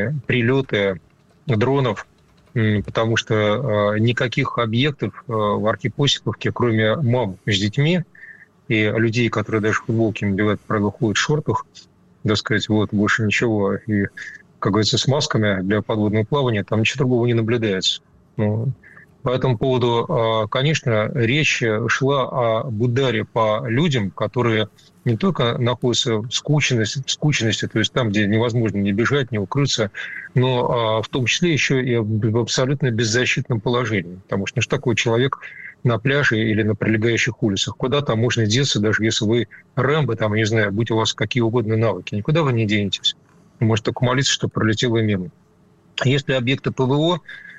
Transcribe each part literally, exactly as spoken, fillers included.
и прилеты дронов, потому что никаких объектов в Архипосиповке, кроме мам с детьми и людей, которые даже футболки надевают, правда, ходят в шортах, так сказать, вот, больше ничего. И, как говорится, с масками для подводного плавания там ничего другого не наблюдается. Ну, по этому поводу, конечно, речь шла об ударе по людям, которые не только находятся в скученности, в скученности, то есть там, где невозможно не бежать, не укрыться, но в том числе еще и в абсолютно беззащитном положении. Потому что ну, что такое человек на пляже или на прилегающих улицах? Куда там можно деться, даже если вы Рэмбо, там, не знаю, будь у вас какие угодно навыки, никуда вы не денетесь. Вы можете только молиться, что пролетело мимо. Если объекты ПВО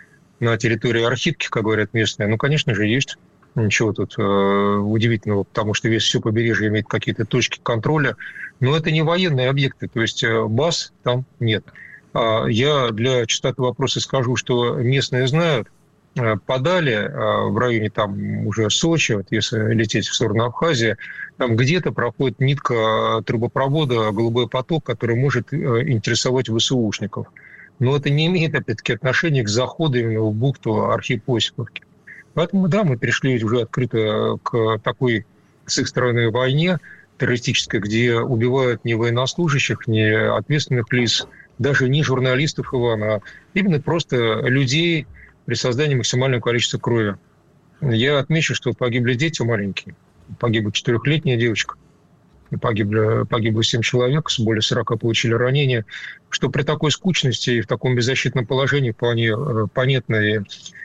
на территории Архипки, как говорят местные, ну, конечно же, есть. Ничего тут э, удивительного, потому что весь все побережье имеет какие-то точки контроля. Но это не военные объекты, то есть э, баз там нет. А я для чистоты вопроса скажу, что местные знают, э, подали э, в районе там уже Сочи, вот если лететь в сторону Абхазии, там где-то проходит нитка трубопровода «Голубой поток», который может э, интересовать ВСУшников. Но это не имеет, опять-таки, отношения к заходу именно в бухту Архипосиповки. Поэтому, да, мы пришли уже открыто к такой, с их стороны, войне террористической, где убивают не военнослужащих, не ответственных лиц, даже не журналистов, Иван, а именно просто людей при создании максимального количества крови. Я отмечу, что погибли дети маленькие. Погибла четырехлетняя девочка. Погибли, погибло семь человек, более сорока получили ранения. Что при такой скучности и в таком беззащитном положении вполне понятно. И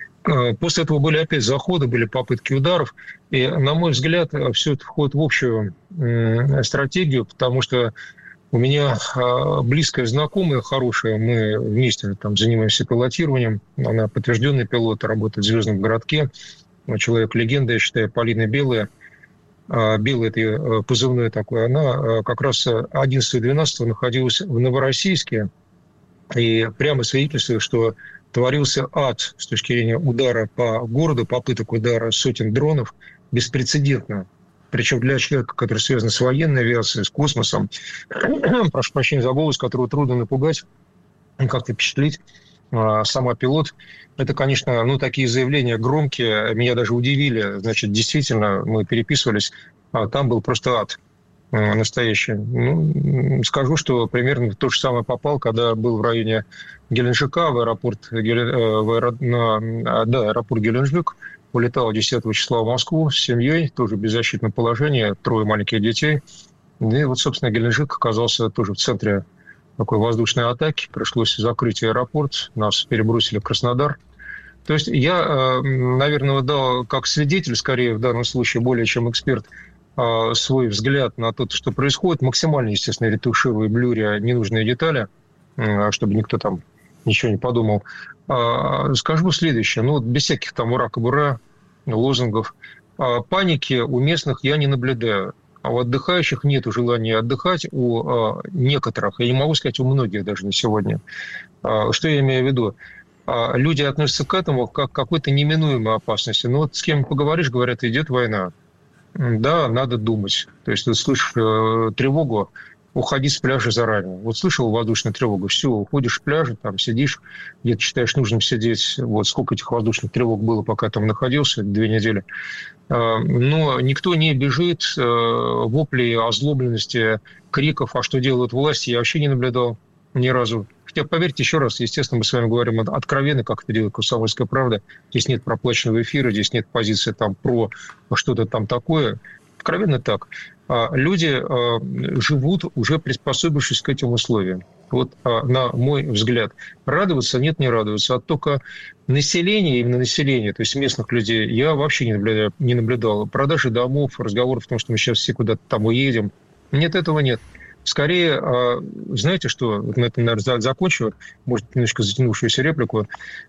после этого были опять заходы, были попытки ударов. И, на мой взгляд, все это входит в общую стратегию, потому что у меня близкая знакомая, хорошая, мы вместе там занимаемся пилотированием. Она подтвержденный пилот, работает в «Звездном городке». Человек-легенда, я считаю, Полина Белая. Белая – это позывной такой. Она как раз одиннадцатого-двенадцатого находилась в Новороссийске. И прямо свидетельствует, что творился ад с точки зрения удара по городу, попыток удара сотен дронов, беспрецедентно. Причем для человека, который связан с военной авиацией, с космосом, прошу прощения за голос, которого трудно напугать, как-то впечатлить, сама пилот. Это, конечно, ну, такие заявления громкие, меня даже удивили. Значит, действительно, мы переписывались, а там был просто ад настоящий. Ну, скажу, что примерно то же самое попал, когда был в районе Геленджика, в аэропорт, в аэро... на... да, аэропорт Геленджик, улетал десятого числа в Москву с семьей, тоже в беззащитном положении, трое маленьких детей. И вот, собственно, Геленджик оказался тоже в центре такой воздушной атаки. Пришлось закрыть аэропорт, нас перебросили в Краснодар. То есть я, наверное, дал как свидетель, скорее в данном случае более чем эксперт, свой взгляд на то, что происходит, максимально, естественно, ретушируя, блюря ненужные детали, чтобы никто там ничего не подумал. Скажу следующее. Ну, без всяких там ура-кабура, лозунгов. Паники у местных я не наблюдаю. А у отдыхающих нет желания отдыхать, у некоторых, я не могу сказать, у многих даже на сегодня. Что я имею в виду? Люди относятся к этому как к какой-то неминуемой опасности. Но вот с кем поговоришь, говорят, идет война. Да, надо думать. То есть, ты слышишь э, тревогу, уходи с пляжа заранее. Вот слышал воздушную тревогу, все, уходишь с пляжа, там сидишь, где-то считаешь нужным сидеть. Вот сколько этих воздушных тревог было, пока там находился, две недели. Э, но никто не бежит, э, воплей, озлобленности, криков, а что делают власти, я вообще не наблюдал ни разу. Хотя, поверьте, еще раз, естественно, мы с вами говорим откровенно, как это делает «Комсомольская правда». Здесь нет проплаченного эфира, здесь нет позиции там про что-то там такое. Откровенно так. Люди живут, уже приспособившись к этим условиям. Вот, на мой взгляд, радоваться нет, не радоваться. А только население, именно население, то есть местных людей, я вообще не наблюдал. Не наблюдал. Продажи домов, разговоров о том, что мы сейчас все куда-то там уедем. Нет, этого нет. Скорее, знаете что, на этом, наверное, закончу, может, немножко затянувшуюся реплику,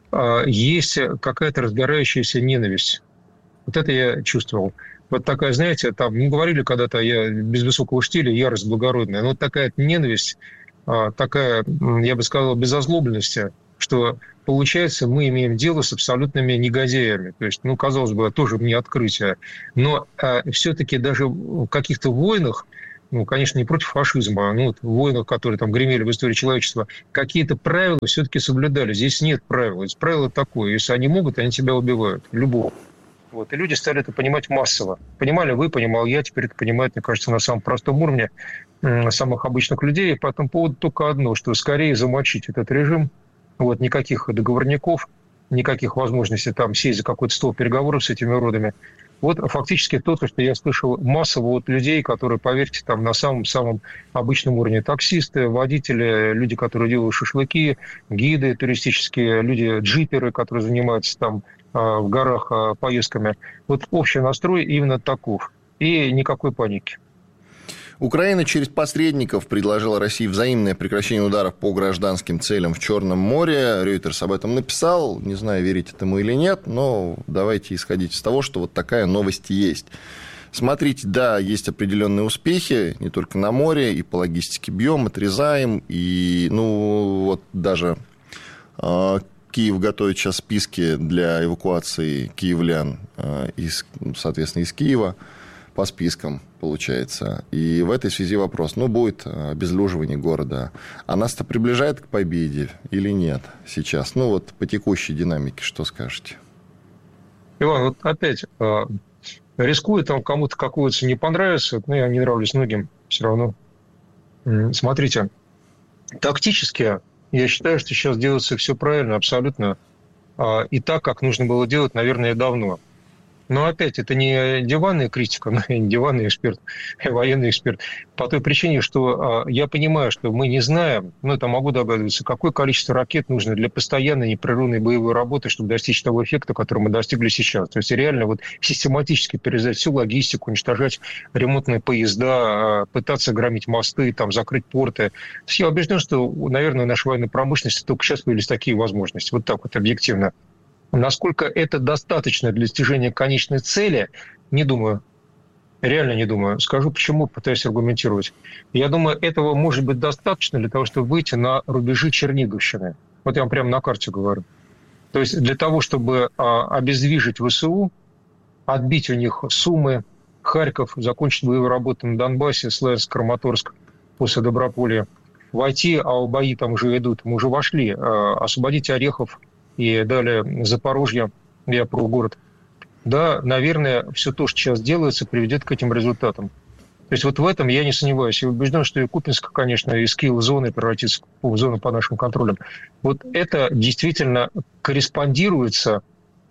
есть какая-то разгорающаяся ненависть. Вот это я чувствовал. Вот такая, знаете, там, мы говорили когда-то, я без высокого штиля, ярость благородная, но вот такая ненависть, такая, я бы сказал, без озлобленности, что, получается, мы имеем дело с абсолютными негодяями. То есть, ну, казалось бы, тоже не открытие. Но все-таки даже в каких-то войнах ну, конечно, не против фашизма, ну, вот войны, которые там гремели в истории человечества, какие-то правила все-таки соблюдали. Здесь нет правил. Здесь правило такое. Если они могут, они тебя убивают. Любого. Вот. И люди стали это понимать массово. Понимали вы, понимал я, теперь это понимают, мне кажется, на самом простом уровне самых обычных людей. И по этому поводу только одно, что скорее замочить этот режим. Вот. Никаких договорников, никаких возможностей там сесть за какой-то стол переговоров с этими уродами. Вот фактически то, что я слышал массово от людей, которые, поверьте, там на самом-самом обычном уровне. Таксисты, водители, люди, которые делают шашлыки, гиды туристические, люди, джиперы, которые занимаются там в горах поездками. Вот общий настрой именно таков. И никакой паники. Украина через посредников предложила России взаимное прекращение ударов по гражданским целям в Черном море. Reuters об этом написал. Не знаю, верить этому или нет, но давайте исходить из того, что вот такая новость есть. Смотрите, да, есть определенные успехи, не только на море, и по логистике бьем, отрезаем, и, ну, вот даже э, Киев готовит сейчас списки для эвакуации киевлян, э, из, соответственно, из Киева. По спискам, получается. И в этой связи вопрос. Ну, будет обезлюживание города. А нас-то приближает к победе или нет сейчас? Ну, вот по текущей динамике что скажете? Иван, вот опять, рискует там кому-то какую-то не понравится, но я не нравлюсь многим все равно. Смотрите, тактически я считаю, что сейчас делается все правильно, абсолютно. И так, как нужно было делать, наверное, давно. Но опять, это не диванная критика, но я не диванный эксперт, а военный эксперт. По той причине, что я понимаю, что мы не знаем, ну, это могу догадываться, какое количество ракет нужно для постоянной непрерывной боевой работы, чтобы достичь того эффекта, который мы достигли сейчас. То есть реально вот систематически перерезать всю логистику, уничтожать ремонтные поезда, пытаться громить мосты, там, закрыть порты. То есть я убежден, что, наверное, у нашей военной промышленности только сейчас появились такие возможности. Вот так вот объективно. Насколько это достаточно для достижения конечной цели, не думаю. Реально не думаю. Скажу почему, пытаюсь аргументировать. Я думаю, этого может быть достаточно для того, чтобы выйти на рубежи Черниговщины. Вот я вам прямо на карте говорю. То есть для того, чтобы обездвижить ВСУ, отбить у них Сумы, Харьков, закончить боевые работы на Донбассе, Славянск, Краматорск после Доброполья, войти, а бои там уже идут, мы уже вошли, освободить Орехов, и далее Запорожье, я про город. Да, наверное, все то, что сейчас делается, приведет к этим результатам. То есть вот в этом я не сомневаюсь. Я убежден, что и Купинск, конечно, из Киев-зоны превратится в зону по нашим контролям. Вот это действительно корреспондируется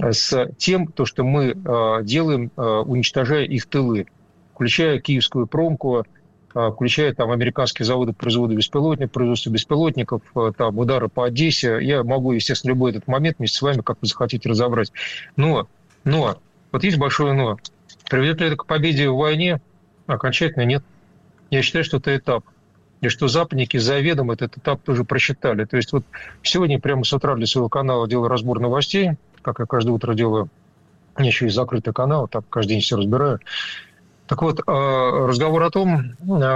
с тем, то, что мы делаем, уничтожая их тылы, включая киевскую промку, включая там американские заводы производства беспилотников, производство беспилотников, там удары по Одессе. Я могу, естественно, любой этот момент вместе с вами, как вы захотите, разобрать. Но, но, вот есть большое но. Приведет ли это к победе в войне? Окончательно нет. Я считаю, что это этап. И что западники заведомо этот этап тоже просчитали. То есть вот сегодня прямо с утра для своего канала делаю разбор новостей, как я каждое утро делаю. У меня еще есть закрытый канал, так каждый день все разбираю. Так вот, разговор о том,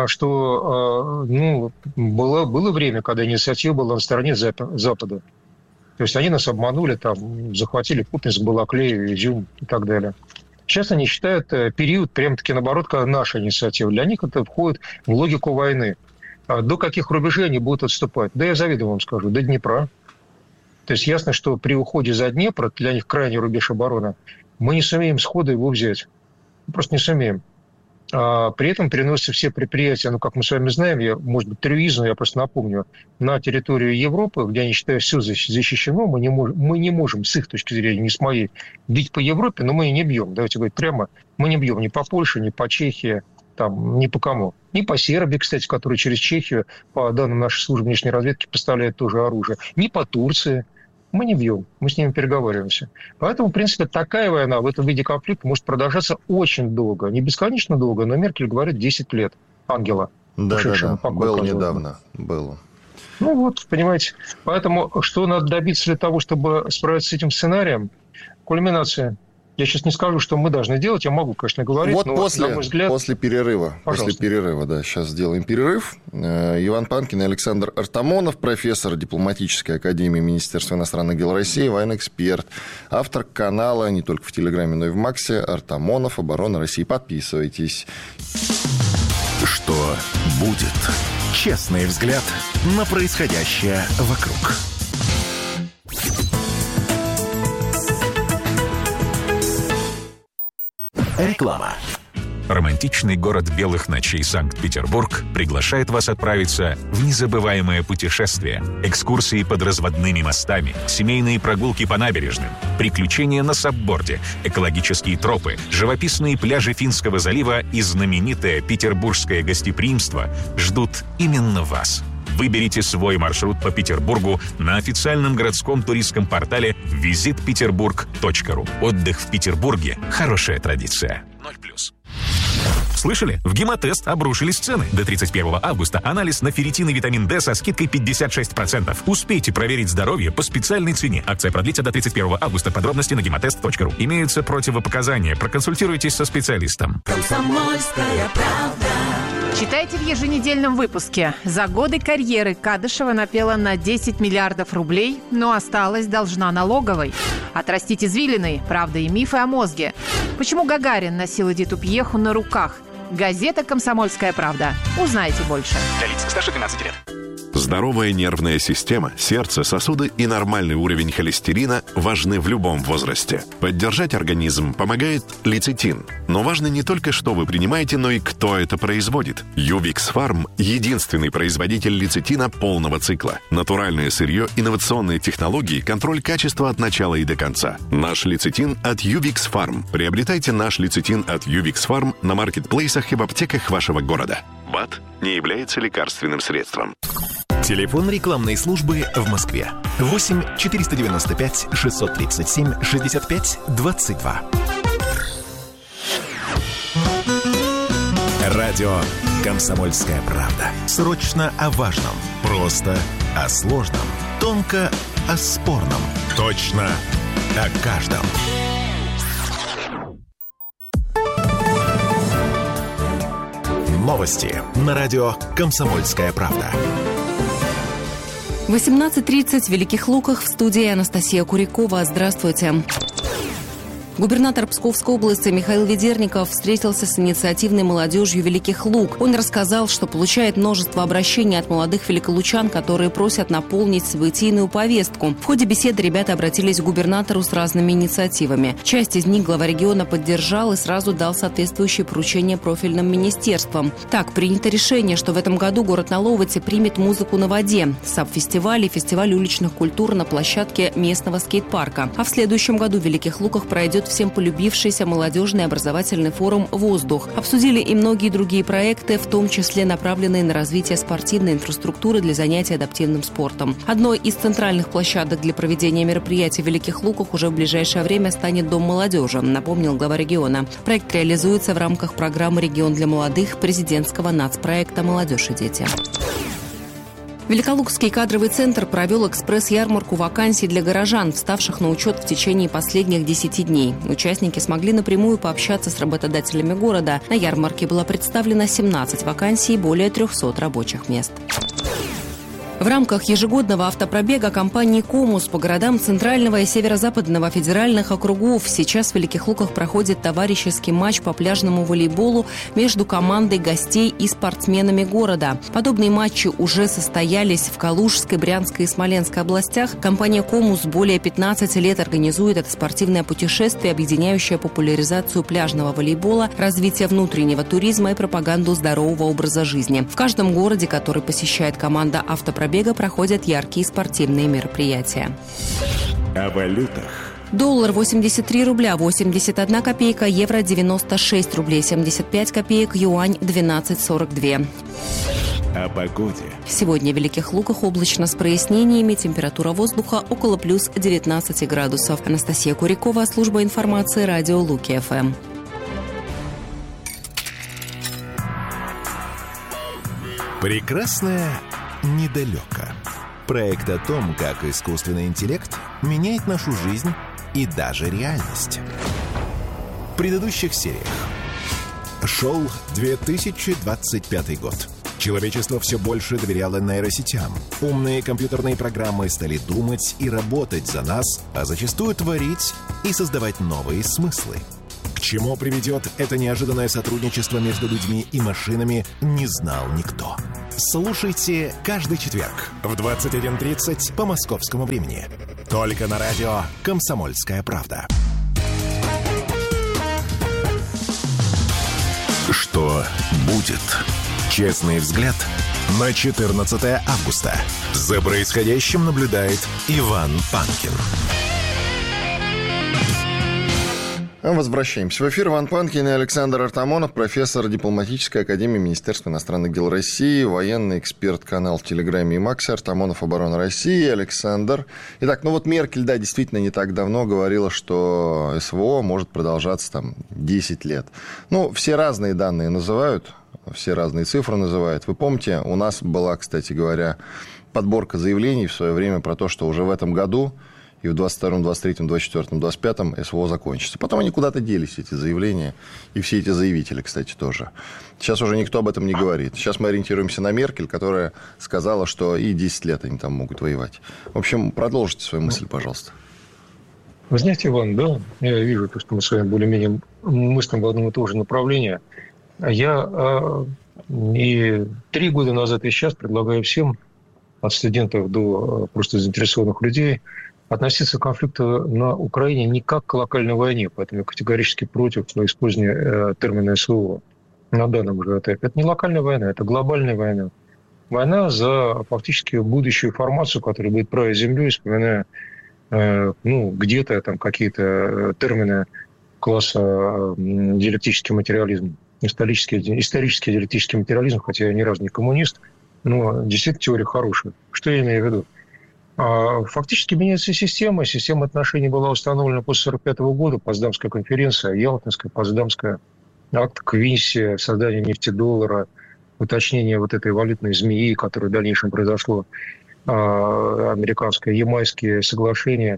что ну, было, было время, когда инициатива была на стороне Запада. То есть они нас обманули, там, захватили Купинск, Балаклею, Изюм и так далее. Сейчас они считают период, прямо-таки наоборот, когда наша инициатива. Для них это входит в логику войны. До каких рубежей они будут отступать? Да я завидую вам скажу, до Днепра. То есть ясно, что при уходе за Днепр, для них крайний рубеж обороны, мы не сумеем сходу его взять. Мы просто не сумеем. А при этом переносятся все предприятия, ну, как мы с вами знаем, я, может быть, терроризм, я просто напомню, на территорию Европы, где они считают, все защищено, мы не, можем, мы не можем, с их точки зрения, не с моей, бить по Европе, но мы и не бьем. Давайте говорить прямо, мы не бьем ни по Польше, ни по Чехии, там, ни по кому. Ни по Сербии, кстати, которая через Чехию, по данным нашей службы внешней разведки, поставляет тоже оружие. Ни по Турции. Мы не бьем, мы с ними переговариваемся. Поэтому, в принципе, такая война в этом виде конфликта может продолжаться очень долго. Не бесконечно долго, но Меркель говорит десять лет. Ангела. Да, да, да. Было недавно. Было. Ну вот, понимаете. Поэтому что надо добиться для того, чтобы справиться с этим сценарием? Кульминация. Я сейчас не скажу, что мы должны делать, я могу, конечно, говорить, вот но, после, на мой взгляд... после перерыва, Пожалуйста. после перерыва, да, сейчас сделаем перерыв. Иван Панкин и Александр Артамонов, профессор дипломатической академии Министерства иностранных дел России, военный эксперт, автор канала не только в Телеграме, но и в Максе «Артамонов. Оборона России». Подписывайтесь. Что будет? Честный взгляд на происходящее вокруг. Реклама. Романтичный город белых ночей Санкт-Петербург приглашает вас отправиться в незабываемое путешествие. Экскурсии под разводными мостами, семейные прогулки по набережным, приключения на сабборде, экологические тропы, живописные пляжи Финского залива и знаменитое петербургское гостеприимство ждут именно вас. Выберите свой маршрут по Петербургу на официальном городском туристском портале визит петербург точка ру. Отдых в Петербурге – хорошая традиция. ноль плюс. Слышали? В Гемотест обрушились цены. До тридцать первого августа анализ на ферритин и витамин D со скидкой пятьдесят шесть процентов. Успейте проверить здоровье по специальной цене. Акция продлится до тридцать первого августа. Подробности на гемотест точка ру. Имеются противопоказания. Проконсультируйтесь со специалистом. Комсомольская правда. Читайте в еженедельном выпуске. За годы карьеры Кадышева напела на десять миллиардов рублей, но осталась должна налоговой. Отрастить извилины, правда и мифы о мозге. Почему Гагарин носил Эдиту Пьеху на руках? Газета «Комсомольская правда». Узнайте больше. Для лиц старше двенадцати лет. Здоровая нервная система, сердце, сосуды и нормальный уровень холестерина важны в любом возрасте. Поддержать организм помогает лецитин. Но важно не только, что вы принимаете, но и кто это производит. Ювикс Фарм – единственный производитель лецитина полного цикла. Натуральное сырье, инновационные технологии, контроль качества от начала и до конца. Наш лецитин от Ювикс Фарм. Приобретайте наш лецитин от Ювикс Фарм на маркетплейсах и в аптеках вашего города. БАД не является лекарственным средством. Телефон рекламной службы в Москве. восемь четыреста девяносто пять шестьсот тридцать семь шестьдесят пять двадцать два. Радио «Комсомольская правда». Срочно о важном. Просто о сложном. Тонко о спорном. Точно о каждом. Новости на радио «Комсомольская правда». восемнадцать тридцать в Великих Луках. В студии Анастасия Курякова. Здравствуйте. Губернатор Псковской области Михаил Ведерников встретился с инициативной молодежью Великих Луг. Он рассказал, что получает множество обращений от молодых великолучан, которые просят наполнить событийную повестку. В ходе беседы ребята обратились к губернатору с разными инициативами. Часть из них глава региона поддержал и сразу дал соответствующие поручения профильным министерствам. Так, принято решение, что в этом году город Наловати примет музыку на воде, САП-фестиваль и фестиваль уличных культур на площадке местного скейт-парка. А в следующем году в Великих Луках пройдет всем полюбившийся молодежный образовательный форум «Воздух». Обсудили и многие другие проекты, в том числе направленные на развитие спортивной инфраструктуры для занятий адаптивным спортом. Одной из центральных площадок для проведения мероприятий в Великих Луках уже в ближайшее время станет Дом молодежи, напомнил глава региона. Проект реализуется в рамках программы «Регион для молодых» президентского нацпроекта «Молодежь и дети». Великолукский кадровый центр провел экспресс-ярмарку вакансий для горожан, вставших на учет в течение последних десяти дней. Участники смогли напрямую пообщаться с работодателями города. На ярмарке было представлено семнадцать вакансий и более трехсот рабочих мест. В рамках ежегодного автопробега компании «Комус» по городам Центрального и Северо-Западного федеральных округов сейчас в Великих Луках проходит товарищеский матч по пляжному волейболу между командой гостей и спортсменами города. Подобные матчи уже состоялись в Калужской, Брянской и Смоленской областях. Компания «Комус» более пятнадцати лет организует это спортивное путешествие, объединяющее популяризацию пляжного волейбола, развитие внутреннего туризма и пропаганду здорового образа жизни. В каждом городе, который посещает команда автопробега, Бега проходят яркие спортивные мероприятия. О валютах. Доллар восемьдесят три рубля восемьдесят одна копейка, евро девяносто шесть рублей семьдесят пять копеек, юань двенадцать сорок два. О погоде. Сегодня в Великих Луках облачно с прояснениями, температура воздуха около плюс девятнадцати градусов. Анастасия Курякова, служба информации, радио Луки-ФМ. Прекрасное недалеко. Проект о том, как искусственный интеллект меняет нашу жизнь и даже реальность. В предыдущих сериях. Шел две тысячи двадцать пятый год. Человечество все больше доверяло нейросетям. Умные компьютерные программы стали думать и работать за нас, а зачастую творить и создавать новые смыслы. К чему приведет это неожиданное сотрудничество между людьми и машинами, не знал никто. Слушайте каждый четверг в двадцать один тридцать по московскому времени. Только на радио «Комсомольская правда». Что будет? Честный взгляд на четырнадцатое августа. За происходящим наблюдает Иван Панкин. Возвращаемся в эфир. Иван Панкин и Александр Артамонов, профессор дипломатической академии Министерства иностранных дел России, военный эксперт, канал в Телеграме и Максе, Артамонов, Оборона России, Александр. Итак, ну вот Меркель, да, действительно не так давно говорила, что СВО может продолжаться там десять лет. Ну, все разные данные называют, все разные цифры называют. Вы помните, у нас была, кстати говоря, подборка заявлений в свое время про то, что уже в этом году и в двадцать втором, двадцать третьем, двадцать четвёртом, двадцать пятом СВО закончится. Потом они куда-то делись, эти заявления, и все эти заявители, кстати, тоже. Сейчас уже никто об этом не говорит. Сейчас мы ориентируемся на Меркель, которая сказала, что и десять лет они там могут воевать. В общем, продолжите свою мысль, пожалуйста. Вы знаете, Иван, да, я вижу, что мы с вами более-менее мыслим в одном и том же направлении. Я и три года назад и сейчас предлагаю всем, от студентов до просто заинтересованных людей, относиться к конфликту на Украине не как к локальной войне, поэтому я категорически против использования э, термина СВО на данном же этапе. Это не локальная война, это глобальная война. Война за фактически будущую формацию, которая будет править землей, вспоминая э, ну, где-то там какие-то термины класса э, диалектический материализм, исторический, исторический диалектический материализм, хотя я ни разу не коммунист, но действительно теория хорошая. Что я имею в виду? Фактически меняется система. Система отношений была установлена после сорок пятого года, Потсдамская конференция, Ялтинская, Потсдамская, акт Квинси, создание нефтедоллара, уточнение вот этой валютной змеи, которое в дальнейшем произошло, американское, ямайские соглашения.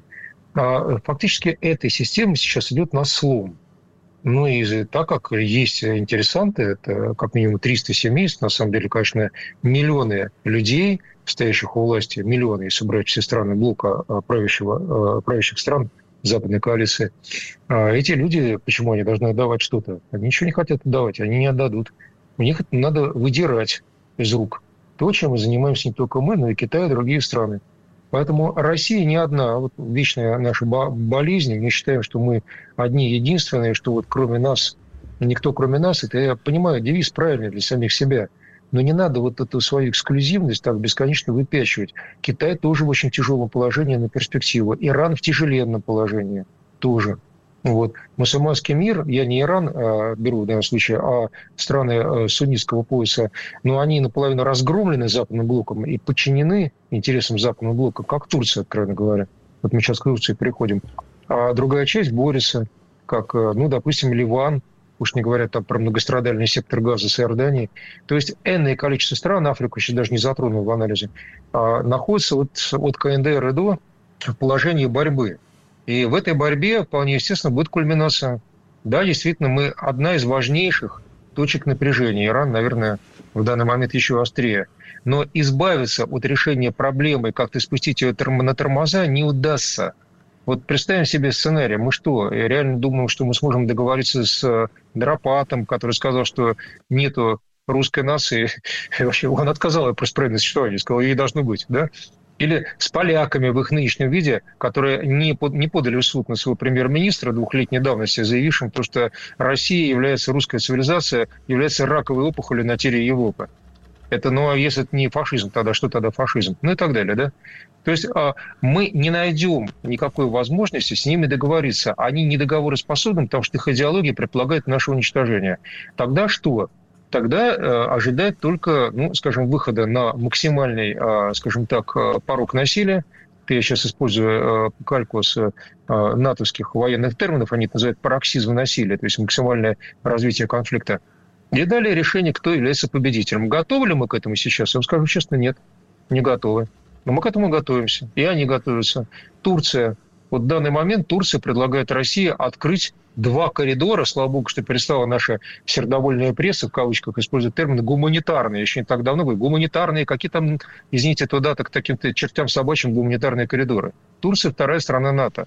Фактически эта система сейчас идет на слом. Ну и так как есть интересанты, это как минимум триста семейств, на самом деле, конечно, миллионы людей, стоящих у власти, миллионы, если брать все страны блока правящего, правящих стран западной коалиции, эти люди, почему они должны отдавать что-то? Они ничего не хотят отдавать, они не отдадут. У них это надо выдирать из рук. То, чем мы занимаемся не только мы, но и Китай и другие страны. Поэтому Россия не одна. Вот вечная наша болезнь. Мы считаем, что мы одни единственные, что вот кроме нас, никто кроме нас. Это, я понимаю, девиз правильный для самих себя. Но не надо вот эту свою эксклюзивность так бесконечно выпячивать. Китай тоже в очень тяжелом положении на перспективу. Иран в тяжеленном положении тоже. Вот. Мусульманский мир, я не Иран а, беру в данном случае, а страны а, суннитского пояса, но они наполовину разгромлены Западным блоком и подчинены интересам Западного блока, как Турция, откровенно говоря. Вот мы сейчас к Турции переходим. А другая часть борется, как, ну, допустим, Ливан, уж не говоря там про многострадальный сектор Газа с Иорданией. То есть энное количество стран, Африку еще даже не затронул в анализе, а, находятся вот от КНДР и до в положении борьбы. И в этой борьбе, вполне естественно, будет кульминация. Да, действительно, мы одна из важнейших точек напряжения. Иран, наверное, в данный момент еще острее. Но избавиться от решения проблемы, как-то спустить ее на тормоза, не удастся. Вот представим себе сценарий. Мы что, реально думаем, что мы сможем договориться с Драпатом, который сказал, что нету русской нации. Вообще, он отказал про справедливое существование, сказал, ей должно быть, да? Или с поляками в их нынешнем виде, которые не, под, не подали в суд на своего премьер-министра двухлетней давности, заявившим, что Россия является, русская цивилизация, является раковой опухолью на теле Европы. Это, ну, а если это не фашизм, тогда что тогда фашизм? Ну и так далее, да? То есть а, мы не найдем никакой возможности с ними договориться. Они не договороспособны, потому что их идеология предполагает наше уничтожение. Тогда что? Тогда э, ожидать только, ну, скажем, выхода на максимальный, э, скажем так, э, порог насилия. Я сейчас использую э, кальку с э, натовских военных терминов, они это называют пароксизм насилия, то есть максимальное развитие конфликта. И далее решение, кто является победителем. Готовы ли мы к этому сейчас? Я вам скажу честно, нет, не готовы. Но мы к этому готовимся, и они готовятся. Турция. Вот в данный момент Турция предлагает России открыть два коридора, слава богу, что перестала наша сердобольная пресса, в кавычках, использовать термины гуманитарные. Еще не так давно были гуманитарные, какие там, извините, туда так таким-то чертям собачьим гуманитарные коридоры. Турция вторая страна НАТО.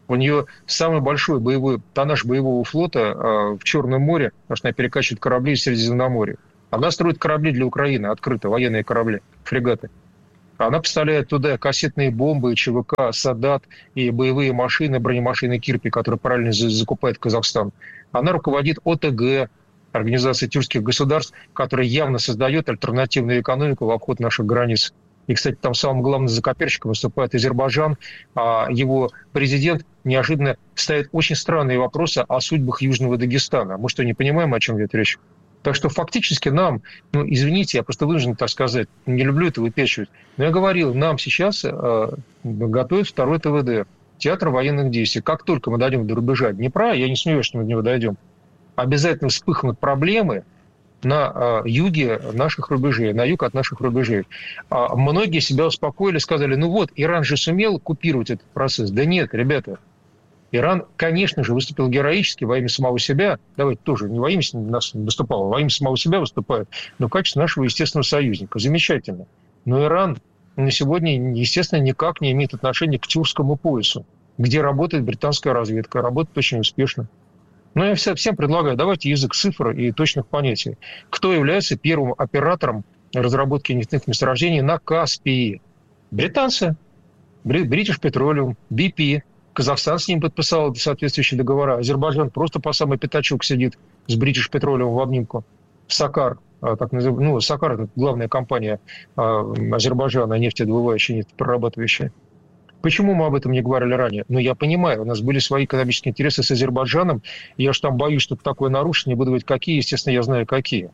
У нее самый большой боевой тоннаж боевого флота в Черном море, потому что она перекачивает корабли из Средиземноморья. Она строит корабли для Украины, открыто, военные корабли, фрегаты. Она поставляет туда кассетные бомбы, ЧВК, Садат и боевые машины, бронемашины Кирпи, которые параллельно закупает Казахстан. Она руководит ОТГ, Организацией тюркских государств, которая явно создает альтернативную экономику в обход наших границ. И, кстати, там самым главным закоперщиком выступает Азербайджан, а его президент неожиданно ставит очень странные вопросы о судьбах Южного Дагестана. Мы что, не понимаем, о чем идет речь? Так что фактически нам, ну, извините, я просто вынужден так сказать, не люблю это выпячивать, но я говорил, нам сейчас э, готовят второй ТВД, театр военных действий. Как только мы дойдем до рубежа Днепра, я не сомневаюсь, что мы до него дойдем, обязательно вспыхнут проблемы на э, юге наших рубежей, на юг от наших рубежей. А многие себя успокоили, сказали, ну вот, Иран же сумел купировать этот процесс. Да нет, ребята, Иран, конечно же, выступил героически во имя самого себя. Давайте тоже не во имя нас выступал, а во имя самого себя выступает, но в качестве нашего естественного союзника. Замечательно. Но Иран на сегодня, естественно, никак не имеет отношения к Тюркскому поясу, где работает британская разведка. Работает очень успешно. Но я всем предлагаю, давайте язык цифр и точных понятий. Кто является первым оператором разработки нефтяных месторождений на Каспии? Британцы. British Petroleum, би пи. Казахстан с ним подписал соответствующие договора. Азербайджан просто по самый пятачок сидит с British Petroleum в обнимку. Сакар, так называемый, ну, Сакар – это главная компания Азербайджана, нефтедобывающая, нефтеперерабатывающая. Почему мы об этом не говорили ранее? Ну, я понимаю, у нас были свои экономические интересы с Азербайджаном. Я же там боюсь, что такое нарушить, не буду говорить, какие, естественно, я знаю, какие.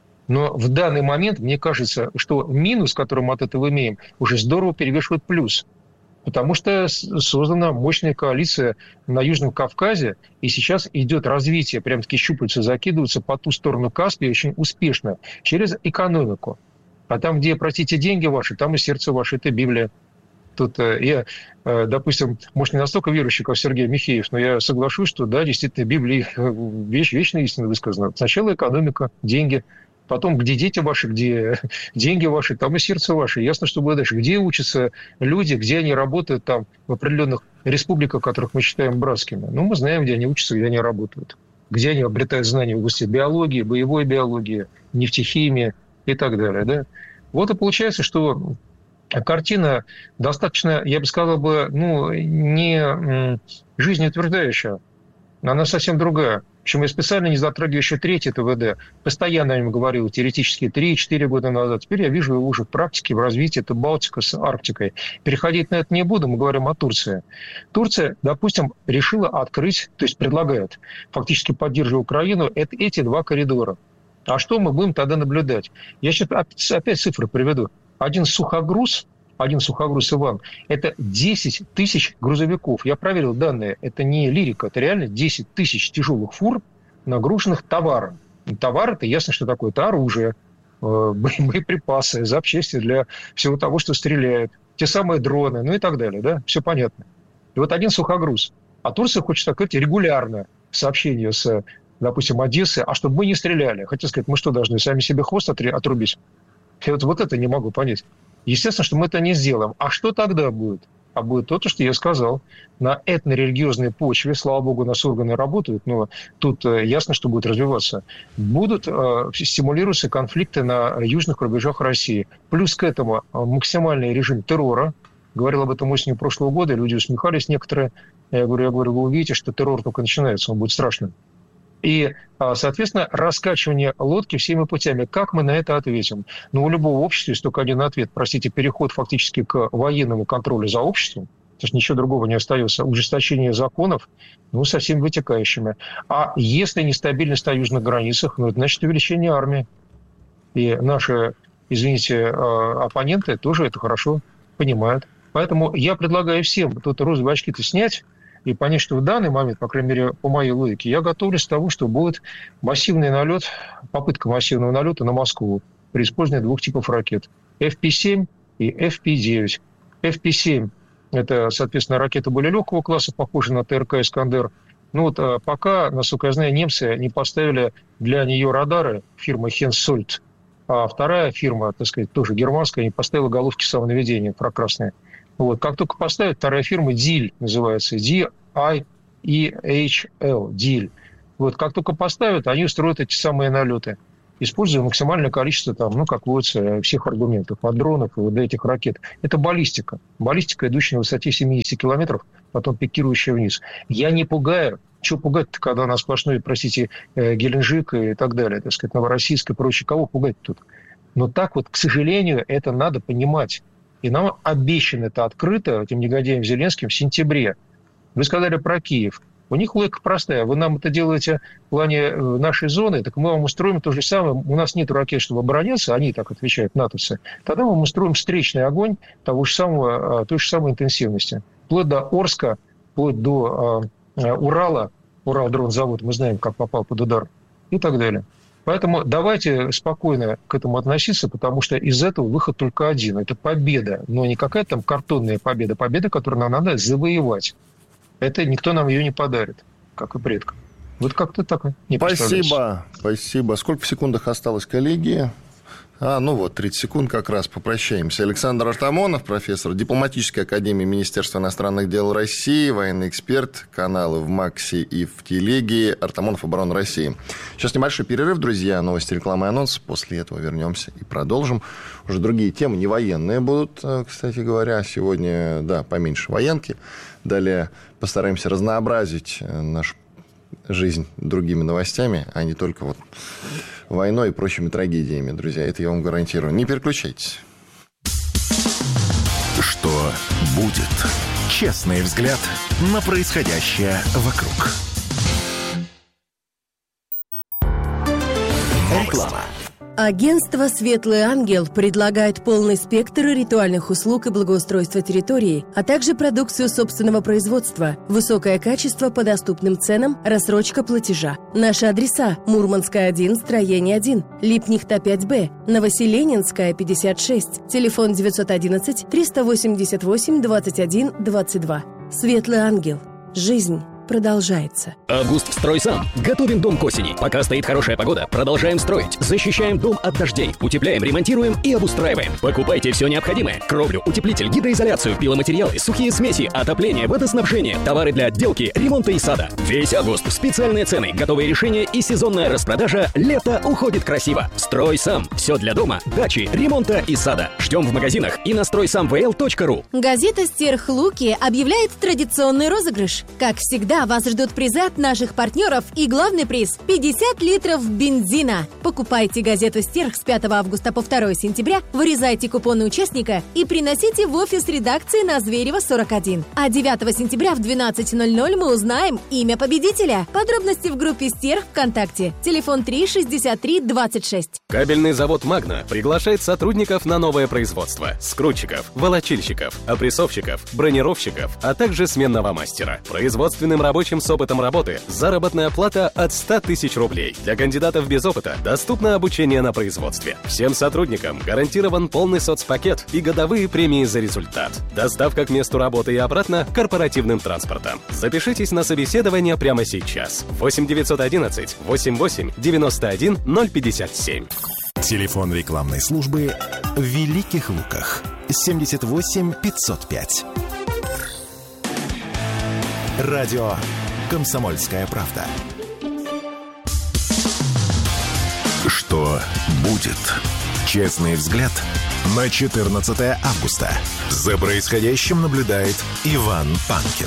Но в данный момент, мне кажется, что минус, который мы от этого имеем, уже здорово перевешивает плюс. Потому что создана мощная коалиция на Южном Кавказе, и сейчас идет развитие, прям-таки щупальца закидываются по ту сторону Каспия очень успешно, через экономику. А там, где, простите, деньги ваши, там и сердце ваше, это Библия. Тут я, допустим, может, не настолько верующий, как Сергей Михеев, но я соглашусь, что, да, действительно, в Библии вещь, вечная истина высказана. Сначала экономика, деньги, потом, где дети ваши, где деньги ваши, там и сердце ваше. Ясно, что будет дальше. Где учатся люди, где они работают там в определенных республиках, которых мы считаем братскими. Ну, мы знаем, где они учатся, где они работают. Где они обретают знания в области биологии, боевой биологии, нефтехимии и так далее. Да? Вот и получается, что картина достаточно, я бы сказал, бы, ну, не жизнеутверждающая. Она совсем другая. Причем я специально не затрагиваю еще третий ТВД. Постоянно о нем говорил теоретически три-четыре года назад. Теперь я вижу его уже в практике, в развитии. Это Балтика с Арктикой. Переходить на это не буду, мы говорим о Турции. Турция, допустим, решила открыть, то есть предлагает, фактически поддерживая Украину, это, эти два коридора. А что мы будем тогда наблюдать? Я сейчас опять цифры приведу. Один сухогруз, один сухогруз Иван, это десять тысяч грузовиков. Я проверил данные, это не лирика, это реально десять тысяч тяжелых фур, нагруженных товаром. И товар, это ясно, что такое, это оружие, боеприпасы, запчасти для всего того, что стреляет, те самые дроны, ну и так далее, да, все понятно. И вот один сухогруз. А Турция хочет открыть регулярно сообщение с, допустим, Одессы, а чтобы мы не стреляли. Хотел сказать, мы что, должны сами себе хвост отрубить? Я вот, вот это не могу понять. Естественно, что мы это не сделаем. А что тогда будет? А будет то, что я сказал. На этно-религиозной почве, слава богу, у нас органы работают, но тут э, ясно, что будет развиваться. Будут э, стимулироваться конфликты на южных рубежах России. Плюс к этому э, максимальный режим террора. Говорил об этом осенью прошлого года, люди усмехались некоторые. Я говорю, я говорю, вы увидите, что террор только начинается, он будет страшным. И, соответственно, раскачивание лодки всеми путями. Как мы на это ответим? Ну, у любого общества есть только один ответ. Простите, переход фактически к военному контролю за обществом. То есть ничего другого не остается. Ужесточение законов, ну, со всеми вытекающими. А если нестабильность на южных границах, ну, это значит увеличение армии. И наши, извините, оппоненты тоже это хорошо понимают. Поэтому я предлагаю всем тут розовые очки-то снять, и понять, что в данный момент, по крайней мере, по моей логике, я готовлюсь к тому, что будет массивный налет, попытка массивного налета на Москву при использовании двух типов ракет. эф пи семь и эф пи девять. эф пи семь – это, соответственно, ракеты более легкого класса, похожие на ТРК «Искандер». Ну вот пока, насколько я знаю, немцы не поставили для нее радары фирмы Hensoldt, а вторая фирма, так сказать, тоже германская, не поставила головки самонаведения инфракрасные. Вот. Как только поставят, вторая фирма ДИЛь называется, ди ай и эйч эл, диль. Вот как только поставят, они устроят эти самые налеты, используя максимальное количество, там, ну, как водится, всех аргументов, от дронов и до этих ракет. Это баллистика. Баллистика, идущая на высоте семьдесят километров, потом пикирующая вниз. Я не пугаю. Чего пугать-то, когда на сплошной, простите, Геленджик и так далее, так сказать, Новороссийск и прочее. Кого пугать тут? Но так вот, к сожалению, это надо понимать. И нам обещано это открыто этим негодяем Зеленским в сентябре. Вы сказали про Киев. У них логика простая. Вы нам это делаете в плане нашей зоны, так мы вам устроим то же самое. У нас нет ракет, чтобы обороняться, они так отвечают, натовцы. Тогда мы вам устроим встречный огонь того же самого, той же самой интенсивности. Вплоть до Орска, вплоть до э, Урала, Урал-дронзавод, мы знаем, как попал под удар, и так далее. Поэтому давайте спокойно к этому относиться, потому что из этого выход только один. Это победа, но не какая-то там картонная победа. Победа, которую нам надо завоевать. Это никто нам ее не подарит, как и предкам. Вот как-то так не представляется. Спасибо, спасибо. Сколько в секундах осталось, коллеги? А, ну вот, тридцать секунд как раз попрощаемся. Александр Артамонов, профессор Дипломатической академии Министерства иностранных дел России, военный эксперт, каналы в Максе и в Телеге, Артамонов, Оборона России. Сейчас небольшой перерыв, друзья, новости, реклама и анонсы. После этого вернемся и продолжим. Уже другие темы, не военные будут, кстати говоря. Сегодня, да, поменьше военки. Далее постараемся разнообразить нашу жизнь другими новостями, а не только вот войной и прочими трагедиями, друзья. Это я вам гарантирую. Не переключайтесь. Что будет? Честный взгляд на происходящее вокруг. Реклама. Агентство «Светлый ангел» предлагает полный спектр ритуальных услуг и благоустройства территории, а также продукцию собственного производства, высокое качество по доступным ценам, рассрочка платежа. Наши адреса: Мурманская, один, строение один, Липнихта, пять Б, Новоселенинская, пятьдесят шесть, телефон девятьсот одиннадцать триста восемьдесят восемь двадцать один двадцать два. «Светлый ангел». Жизнь продолжается. Август Стройсам. Готовим дом к осени. Пока стоит хорошая погода, продолжаем строить. Защищаем дом от дождей. Утепляем, ремонтируем и обустраиваем. Покупайте все необходимое. Кровлю, утеплитель, гидроизоляцию, пиломатериалы, сухие смеси, отопление, водоснабжение, товары для отделки, ремонта и сада. Весь август. Специальные цены, готовые решения и сезонная распродажа. Лето уходит красиво. Стройсам. Все для дома, дачи, ремонта и сада. Ждем в магазинах и на стройсам вэ эл точка ру. Газета «Стерх Луки» объявляет традиционный розыгрыш. Как всегда, вас ждут призы от наших партнеров и главный приз – пятьдесят литров бензина. Покупайте газету «Стерх» с пятого августа по второе сентября, вырезайте купоны участника и приносите в офис редакции на Зверева, сорок один. А девятого сентября в двенадцать ноль ноль мы узнаем имя победителя. Подробности в группе «Стерх» ВКонтакте. Телефон три шестьдесят три двадцать шесть. Кабельный завод «Магна» приглашает сотрудников на новое производство. Скрутчиков, волочильщиков, опрессовщиков, бронировщиков, а также сменного мастера. Производственным рабочим с опытом работы заработная плата от ста тысяч рублей. Для кандидатов без опыта доступно обучение на производстве. Всем сотрудникам гарантирован полный соцпакет и годовые премии за результат. Доставка к месту работы и обратно корпоративным транспортом. Запишитесь на собеседование прямо сейчас. восемь девятьсот одиннадцать восемьдесят восемь девяносто один ноль пятьдесят семь. Телефон рекламной службы в Великих Луках. семьдесят восемь пятьсот пять. Радио «Комсомольская правда». Что будет? Честный взгляд на четырнадцатое августа. За происходящим наблюдает Иван Панкин.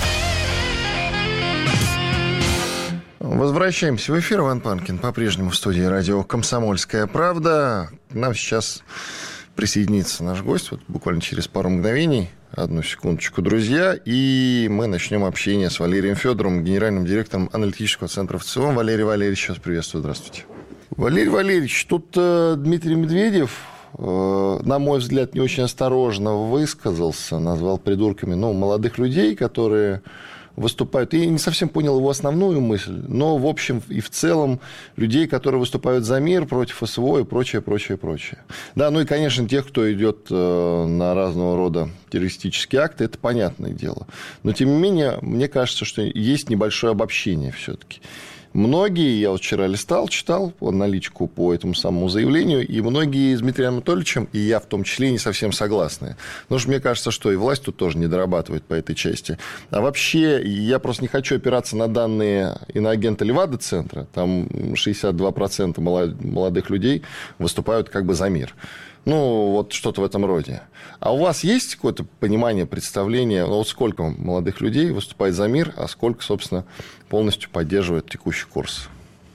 Возвращаемся в эфир. Иван Панкин по-прежнему в студии радио «Комсомольская правда». К нам сейчас присоединится наш гость вот буквально через пару мгновений. Одну секундочку, друзья. И мы начнем общение с Валерием Федоровым, генеральным директором аналитического центра ВЦИОМ. Валерий Валерьевич, вас приветствую. Здравствуйте. Валерий Валерьевич, тут э, Дмитрий Медведев, э, на мой взгляд, не очень осторожно высказался, назвал придурками, ну, молодых людей, которые выступают. Я не совсем понял его основную мысль, но в общем и в целом людей, которые выступают за мир, против СВО и прочее, прочее, прочее. Да, ну и, конечно, тех, кто идет э, на разного рода террористические акты, это понятное дело. Но, тем не менее, мне кажется, что есть небольшое обобщение все-таки. Многие, я вот вчера листал, читал аналитику по этому самому заявлению, и многие с Дмитрием Анатольевичем, и я в том числе, не совсем согласны. Потому что мне кажется, что и власть тут тоже не дорабатывает по этой части. А вообще, я просто не хочу опираться на данные иноагента Левада-центра. Там шестьдесят два процента молодых людей выступают как бы за мир. Ну, вот что-то в этом роде. А у вас есть какое-то понимание, представление, ну, вот сколько молодых людей выступает за мир, а сколько, собственно, полностью поддерживает текущий курс?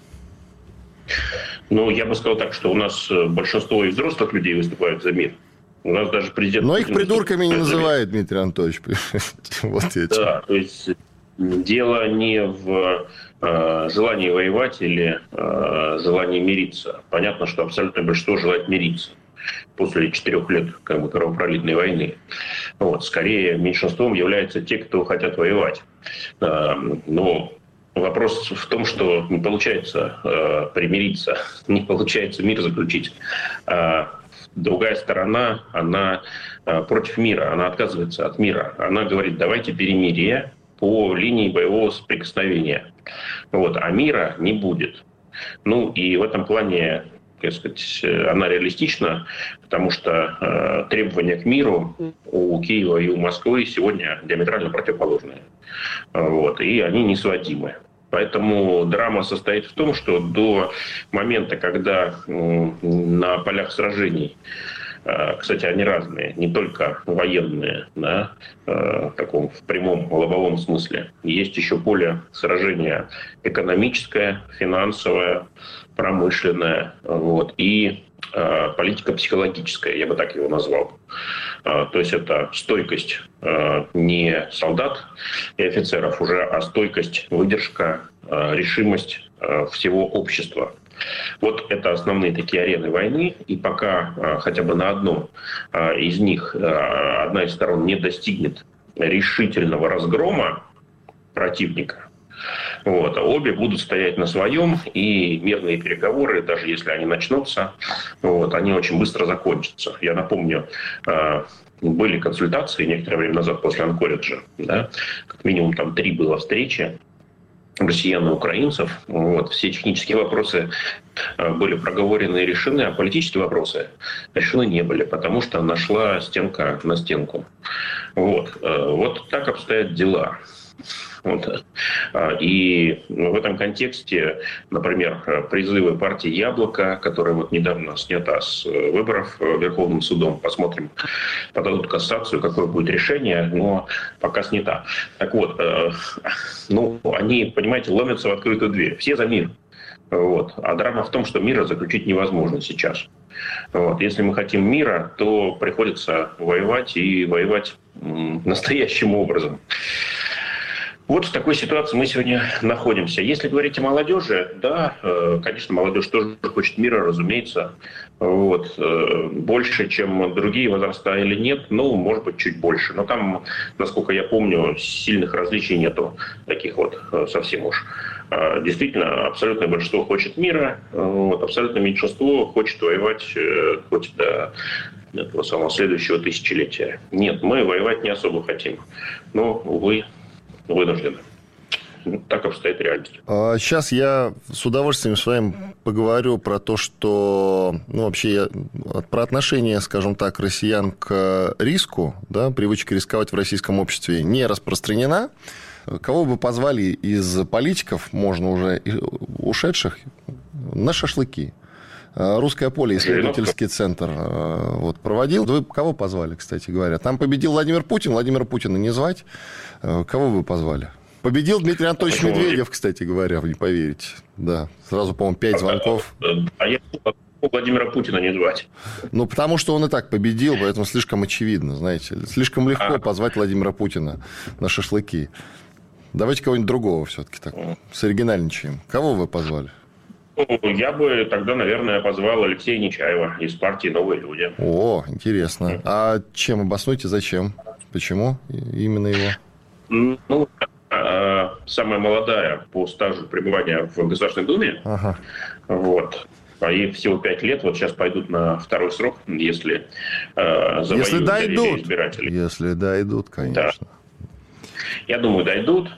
Ну, я бы сказал так, что у нас большинство и взрослых людей выступают за мир. У нас даже президент... Но их придурками не называет Дмитрий Анатольевич. Вот да, то есть дело не в э, желании воевать или э, желании мириться. Понятно, что абсолютное большинство желает мириться после четырех лет как бы, кровопролитной войны. Вот. Скорее, меньшинством являются те, кто хотят воевать. Но вопрос в том, что не получается э, примириться, не получается мир заключить. А другая сторона, она э, против мира, она отказывается от мира. Она говорит, давайте перемирие по линии боевого соприкосновения. Вот. А мира не будет. Ну и в этом плане... так сказать, она реалистична, потому что э, требования к миру у Киева и у Москвы сегодня диаметрально противоположные. Вот, и они несводимы. Поэтому драма состоит в том, что до момента, когда э, на полях сражений, э, кстати, они разные, не только военные, да, э, в таком в прямом лобовом смысле, есть еще поле сражения экономическое, финансовое, промышленная, вот, и э, политика психологическая, я бы так его назвал. Э, то есть это стойкость э, не солдат и офицеров уже, а стойкость, выдержка, э, решимость э, всего общества. Вот это основные такие арены войны, и пока э, хотя бы на одном э, из них э, одна из сторон не достигнет решительного разгрома противника, вот. Обе будут стоять на своем, и мирные переговоры, даже если они начнутся, вот, они очень быстро закончатся. Я напомню, были консультации некоторое время назад после Анкориджа, да, как минимум там три было встречи россиян и украинцев. Вот. Все технические вопросы были проговорены и решены, а политические вопросы решены не были, потому что нашла стенка на стенку. Вот, вот так обстоят дела. Вот. И в этом контексте, например, призывы партии «Яблоко», которая вот недавно снята с выборов Верховным судом, посмотрим, подадут кассацию, какое будет решение, но пока снята. Так вот, ну, они, понимаете, ломятся в открытую дверь. Все за мир. Вот. А драма в том, что мира заключить невозможно сейчас. Вот. Если мы хотим мира, то приходится воевать и воевать настоящим образом. Вот в такой ситуации мы сегодня находимся. Если говорить о молодежи, да, конечно, молодежь тоже хочет мира, разумеется. Вот. Больше, чем другие возраста или нет, ну, может быть, чуть больше. Но там, насколько я помню, сильных различий нету, таких вот совсем уж. Действительно, абсолютное большинство хочет мира, вот, абсолютное меньшинство хочет воевать хоть до этого самого следующего тысячелетия. Нет, мы воевать не особо хотим. Но, увы, вынуждены. Так обстоит реальность. Сейчас я с удовольствием с вами поговорю про то, что, ну, вообще, про отношение, скажем так, россиян к риску, да, привычка рисковать в российском обществе не распространена. Кого бы позвали из политиков, можно уже ушедших, на шашлыки? Русское поле, исследовательский центр вот, проводил. Вы кого позвали, кстати говоря? Там победил Владимир Путин. Владимира Путина не звать. Кого вы позвали? Победил Дмитрий Анатольевич Почему? Медведев, кстати говоря, вы не поверите. Да, сразу, по-моему, пять звонков. А я Владимира Путина не звать. Ну, потому что он и так победил, поэтому слишком очевидно, знаете. Слишком легко а. позвать Владимира Путина на шашлыки. Давайте кого-нибудь другого все-таки так соригинальничаем. Кого вы позвали? Я бы тогда, наверное, позвал Алексея Нечаева из партии «Новые люди». О, интересно. А чем обоснуйте, зачем? Почему именно его? Ну, самая молодая по стажу пребывания в Государственной Думе. Ага. Вот. Ей всего пять лет. Вот сейчас пойдут на второй срок, если э, завоюют если дойдут. избирателей. Если дойдут, конечно. Да. Я думаю, дойдут.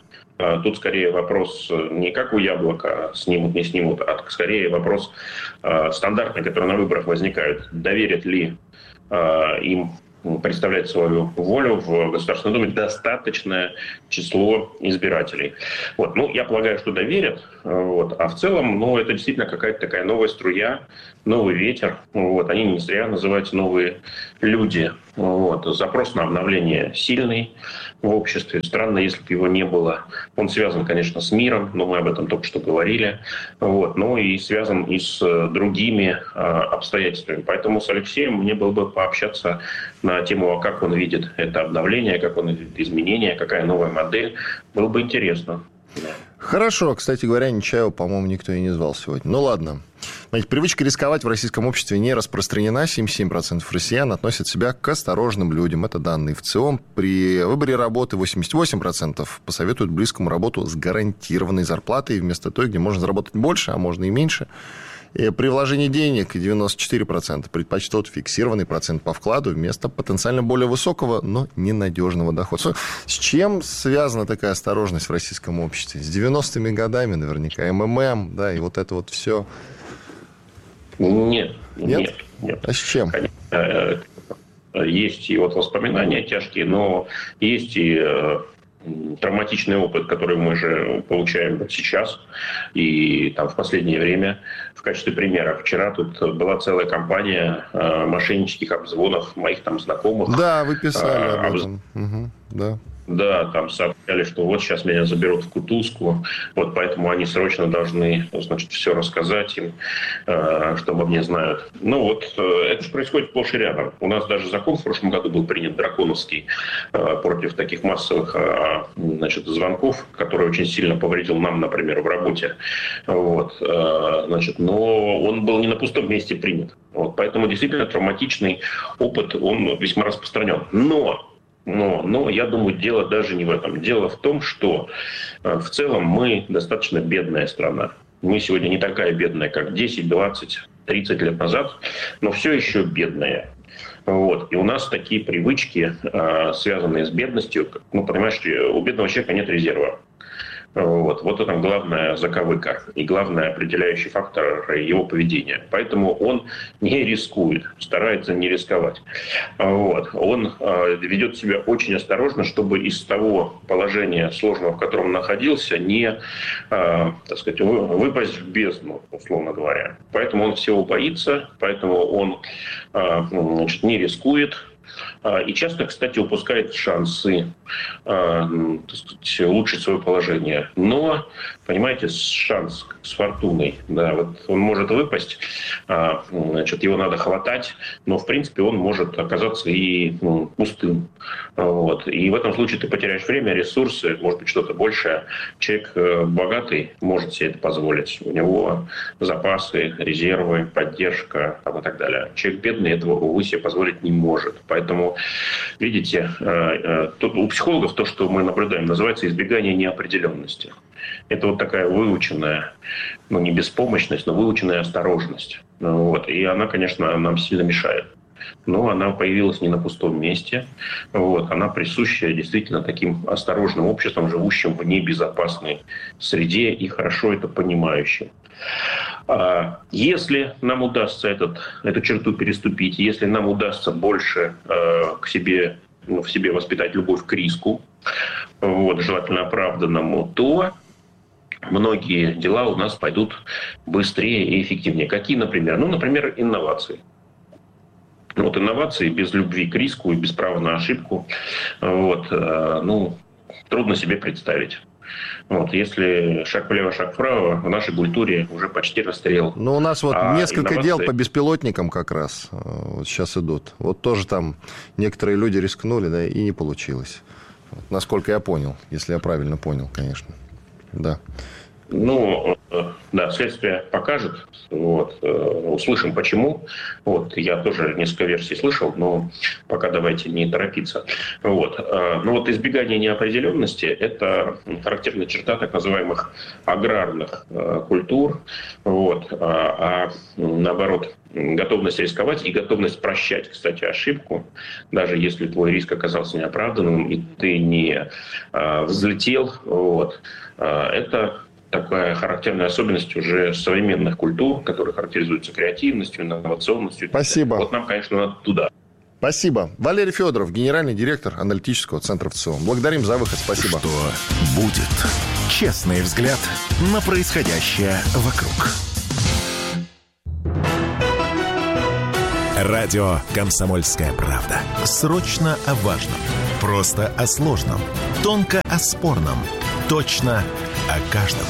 Тут скорее вопрос не как у яблока, снимут, не снимут, а скорее вопрос стандартный, который на выборах возникает. Доверят ли им представлять свою волю в Государственной Думе достаточное число избирателей. Вот. Ну, я полагаю, что доверят. Вот. А в целом, ну, это действительно какая-то такая новая струя, новый ветер. Вот. Они не зря называются новые люди. Вот. Запрос на обновление сильный в обществе. Странно, если бы его не было. Он связан, конечно, с миром, но мы об этом только что говорили. Вот. Но и связан и с другими а, обстоятельствами. Поэтому с Алексеем мне было бы пообщаться на тему, как он видит это обновление, как он видит изменения, какая новая модель. Было бы интересно. Хорошо. Кстати говоря, Нечаева, по-моему, никто и не звал сегодня. Ну, ладно. Знаете, привычка рисковать в российском обществе не распространена. семьдесят семь процентов россиян относят себя к осторожным людям. Это данные ВЦИОМ. При выборе работы восемьдесят восемь процентов посоветуют близкому работу с гарантированной зарплатой вместо той, где можно заработать больше, а можно и меньше. И при вложении денег девяносто четыре процента предпочтут фиксированный процент по вкладу вместо потенциально более высокого, но ненадежного дохода. С чем связана такая осторожность в российском обществе? С девяностыми годами наверняка, МММ, да, и вот это вот все. Нет, нет, нет. нет. А с чем? Конечно, есть и вот воспоминания тяжкие, но есть и травматичный опыт, который мы же получаем сейчас и там в последнее время. В качестве примера, вчера тут была целая кампания э, мошеннических обзвонов моих там знакомых. Да, вы писали э, об этом. Угу, да. Да, там сообщали, что вот сейчас меня заберут в Кутузку, вот поэтому они срочно должны, значит, все рассказать им, э, что обо мне знают. Ну вот, э, это же происходит сплошь и рядом. У нас даже закон в прошлом году был принят драконовский э, против таких массовых э, значит, звонков, который очень сильно повредил нам, например, в работе. Вот, э, значит, но он был не на пустом месте принят. Вот, поэтому действительно травматичный опыт, он весьма распространен. Но Но, но я думаю, дело даже не в этом. Дело в том, что э, в целом мы достаточно бедная страна. Мы сегодня не такая бедная, как десять, двадцать, тридцать лет назад, но все еще бедная. Вот. И у нас такие привычки, э, связанные с бедностью. Ну, понимаешь, у бедного человека нет резерва. Вот. Вот это главная заковыка и главный определяющий фактор его поведения. Поэтому он не рискует, старается не рисковать. Вот. Он э, ведет себя очень осторожно, чтобы из того положения сложного, в котором он находился, не э, так сказать, выпасть в бездну, условно говоря. Поэтому он всего боится, поэтому он э, значит, не рискует. И часто, кстати, упускает шансы так сказать, улучшить свое положение. Но, понимаете, шанс с фортуной, да, вот он может выпасть, значит, его надо хватать, но, в принципе, он может оказаться и ну, пустым. Вот. И в этом случае ты потеряешь время, ресурсы, может быть, что-то большее. Человек богатый может себе это позволить. У него запасы, резервы, поддержка там, и так далее. Человек бедный этого, увы, себе позволить не может. Поэтому, видите, у психологов то, что мы наблюдаем, называется избегание неопределенности. Это вот такая выученная, ну не беспомощность, но выученная осторожность. Вот. И она, конечно, нам сильно мешает. Но она появилась не на пустом месте. Вот. Она присуща действительно таким осторожным обществам, живущим в небезопасной среде и хорошо это понимающим. Если нам удастся этот, эту черту переступить, если нам удастся больше э, к себе, ну, в себе воспитать любовь к риску, вот, желательно оправданному, то многие дела у нас пойдут быстрее и эффективнее. Какие, например? Ну, например, инновации. Вот инновации без любви к риску и без права на ошибку, вот, э, ну, трудно себе представить. Вот, если шаг влево, шаг вправо, в нашей культуре уже почти расстрел. Ну, у нас вот а несколько инновации... дел по беспилотникам как раз вот сейчас идут. Вот тоже там некоторые люди рискнули, да, и не получилось. Вот, насколько я понял, если я правильно понял, конечно. Да. Ну, Да, следствие покажет. Вот, услышим, почему. Вот, я тоже несколько версий слышал, но пока давайте не торопиться. Вот. Но вот избегание неопределенности – это характерная черта так называемых аграрных культур. Вот. А наоборот, готовность рисковать и готовность прощать, кстати, ошибку, даже если твой риск оказался неоправданным и ты не взлетел, вот, это такая характерная особенность уже современных культур, которые характеризуются креативностью, инновационностью. Спасибо. Вот нам, конечно, надо туда. Спасибо. Валерий Федоров, генеральный директор аналитического центра ВЦИОМ. Благодарим за выход. Спасибо. Что будет? Честный взгляд на происходящее вокруг. Радио «Комсомольская правда». Срочно о важном. Просто о сложном. Тонко о спорном. Точно о каждом.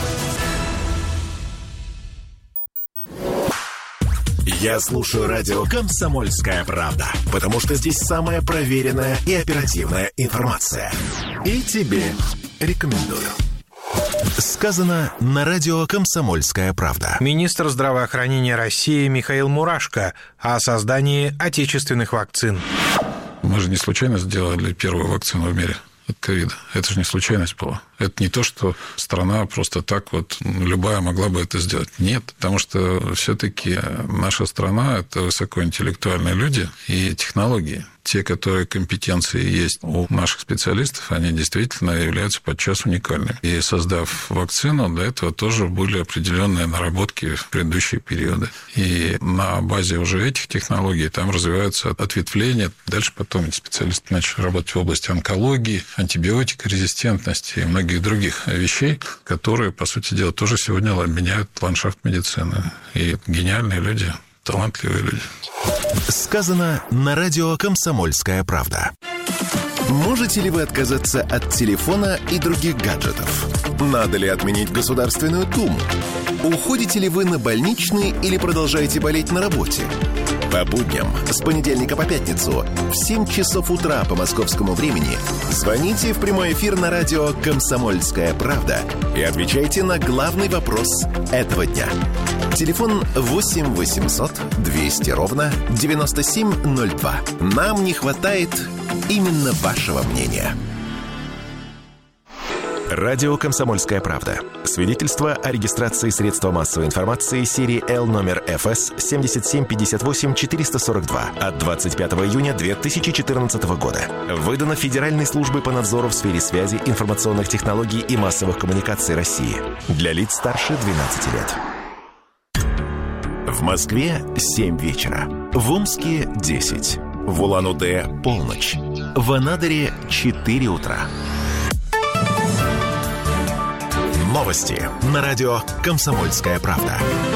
Я слушаю радио «Комсомольская правда», потому что здесь самая проверенная и оперативная информация. И тебе рекомендую. Сказано на радио «Комсомольская правда». Министр здравоохранения России Михаил Мурашко о создании отечественных вакцин. Мы же не случайно сделали первую вакцину в мире от ковида. Это же не случайность была. Это не то, что страна просто так вот, любая могла бы это сделать. Нет, потому что все-таки наша страна – это высокоинтеллектуальные люди и технологии. Те, которые компетенции есть у наших специалистов, они действительно являются подчас уникальными. И создав вакцину, для этого тоже были определенные наработки в предыдущие периоды. И на базе уже этих технологий там развиваются ответвления. Дальше потом эти специалисты начали работать в области онкологии, антибиотикорезистентности и многих других вещей, которые, по сути дела, тоже сегодня меняют ландшафт медицины. И гениальные люди, талантливые люди. Сказано на радио «Комсомольская правда». Можете ли вы отказаться от телефона и других гаджетов? Надо ли отменить Государственную Думу? Уходите ли вы на больничный или продолжаете болеть на работе? По будням с понедельника по пятницу в семь часов утра по московскому времени звоните в прямой эфир на радио «Комсомольская правда» и отвечайте на главный вопрос этого дня. Телефон восемь восемьсот двести ровно девяносто семь ноль два. Нам не хватает именно вашего мнения. Радио «Комсомольская правда». Свидетельство о регистрации средства массовой информации серии Л номер эф эс семь семь пять восемь четыре сорок два от двадцать пятого июня две тысячи четырнадцатого года. Выдано Федеральной службой по надзору в сфере связи, информационных технологий и массовых коммуникаций России. Для лиц старше двенадцати лет. В Москве семь вечера. В Омске десять. В Улан-Удэ полночь. В Анадыре четыре утра. Новости на радио «Комсомольская правда».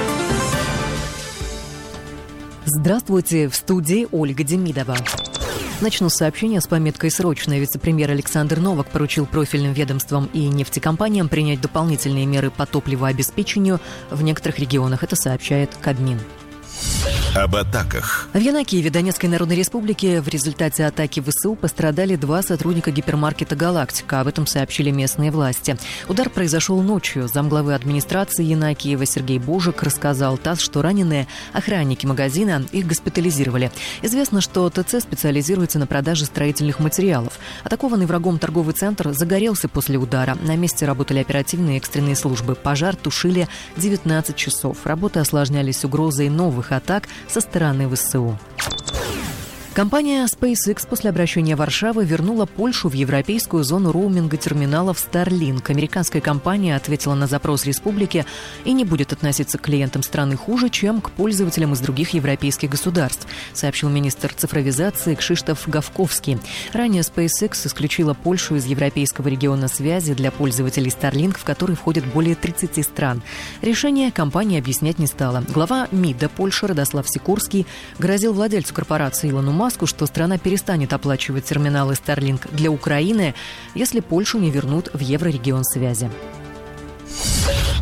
Здравствуйте, в студии Ольга Демидова. Начну с сообщения с пометкой «Срочно». Вице-премьер Александр Новак поручил профильным ведомствам и нефтекомпаниям принять дополнительные меры по топливообеспечению в некоторых регионах. Это сообщает Кабмин. Об атаках. В Янакиеве Донецкой Народной Республики в результате атаки ВСУ пострадали два сотрудника гипермаркета «Галактика». Об этом сообщили местные власти. Удар произошел ночью. Замглавы администрации Янакиева Сергей Божик рассказал ТАСС, что раненые охранники магазина, их госпитализировали. Известно, что ТЦ специализируется на продаже строительных материалов. Атакованный врагом торговый центр загорелся после удара. На месте работали оперативные и экстренные службы. Пожар тушили девятнадцать часов. Работы осложнялись угрозой новых атак со стороны ВСУ. Компания SpaceX после обращения Варшавы вернула Польшу в европейскую зону роуминга терминалов Starlink. Американская компания ответила на запрос республики и не будет относиться к клиентам страны хуже, чем к пользователям из других европейских государств, сообщил министр цифровизации Кшиштоф Гавковский. Ранее SpaceX исключила Польшу из европейского региона связи для пользователей Starlink, в который входят более тридцати стран. Решение компания объяснять не стала. Глава МИДа Польши Радослав Сикорский грозил владельцу корпорации Илону Маску, что страна перестанет оплачивать терминалы Starlink для Украины, если Польшу не вернут в еврорегион связи.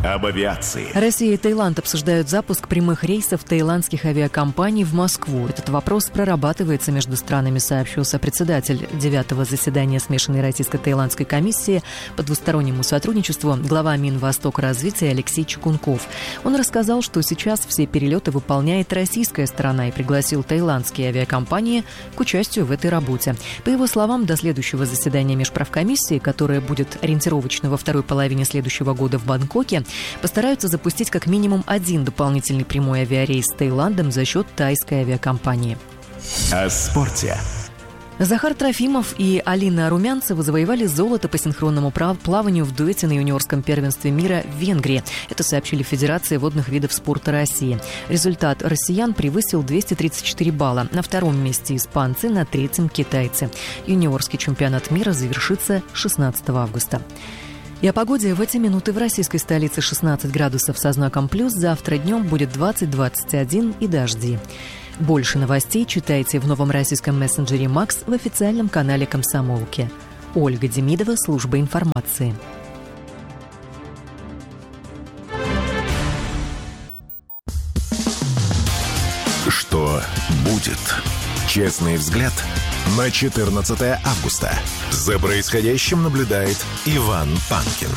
об авиации. Россия и Таиланд обсуждают запуск прямых рейсов таиландских авиакомпаний в Москву. Этот вопрос прорабатывается между странами, сообщил сопредседатель девятого заседания смешанной российско-таиландской комиссии по двустороннему сотрудничеству глава Минвостокразвития Алексей Чекунков. Он рассказал, что сейчас все перелеты выполняет российская сторона и пригласил таиландские авиакомпании к участию в этой работе. По его словам, до следующего заседания межправкомиссии, которое будет ориентировочно во второй половине следующего года в Бангкоке, постараются запустить как минимум один дополнительный прямой авиарейс с Таиландом за счет тайской авиакомпании. О спорте. Захар Трофимов и Алина Румянцева завоевали золото по синхронному плаванию в дуэте на юниорском первенстве мира в Венгрии. Это сообщили в Федерации водных видов спорта России. Результат россиян превысил двести тридцать четыре балла. На втором месте испанцы, на третьем китайцы. Юниорский чемпионат мира завершится шестнадцатого августа. И о погоде. В эти минуты в российской столице шестнадцать градусов со знаком плюс. Завтра днем будет двадцать - двадцать один и дожди. Больше новостей читайте в новом российском мессенджере «Макс» в официальном канале «Комсомолки». Ольга Демидова, служба информации. Что будет? Честный взгляд на четырнадцатое августа. За происходящим наблюдает Иван Панкин.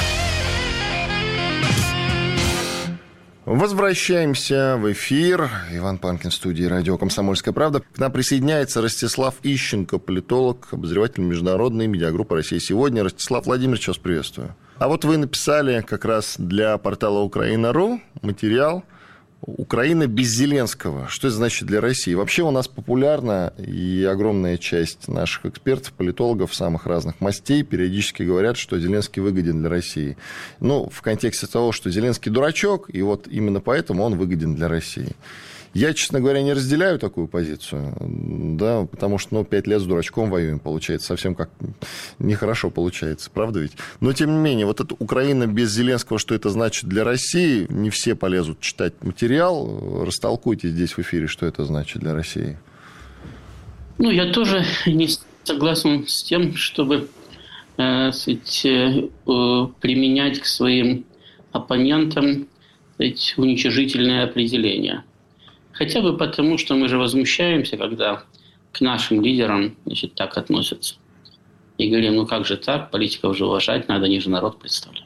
Возвращаемся в эфир. Иван Панкин в студии радио «Комсомольская правда». К нам присоединяется Ростислав Ищенко, политолог, обозреватель международной медиагруппы «Россия сегодня». Ростислав Владимирович, вас приветствую. А вот вы написали как раз для портала Украина.ру материал «Украина без Зеленского». Что это значит для России? Вообще у нас популярно, и огромная часть наших экспертов, политологов самых разных мастей периодически говорят, что Зеленский выгоден для России. Ну, в контексте того, что Зеленский дурачок, и вот именно поэтому он выгоден для России. Я, честно говоря, не разделяю такую позицию, да, потому что, ну, пять лет с дурачком воюем, получается, совсем как нехорошо получается, правда ведь? Но, тем не менее, вот эта Украина без Зеленского, что это значит для России, не все полезут читать материал. Растолкуйте здесь в эфире, что это значит для России. Ну, я тоже не согласен с тем, чтобы э, сказать, э, применять к своим оппонентам, сказать, уничижительное определение. Хотя бы потому, что мы же возмущаемся, когда к нашим лидерам, значит, так относятся. И говорим, ну как же так, политиков же уважать надо, они же народ представляют.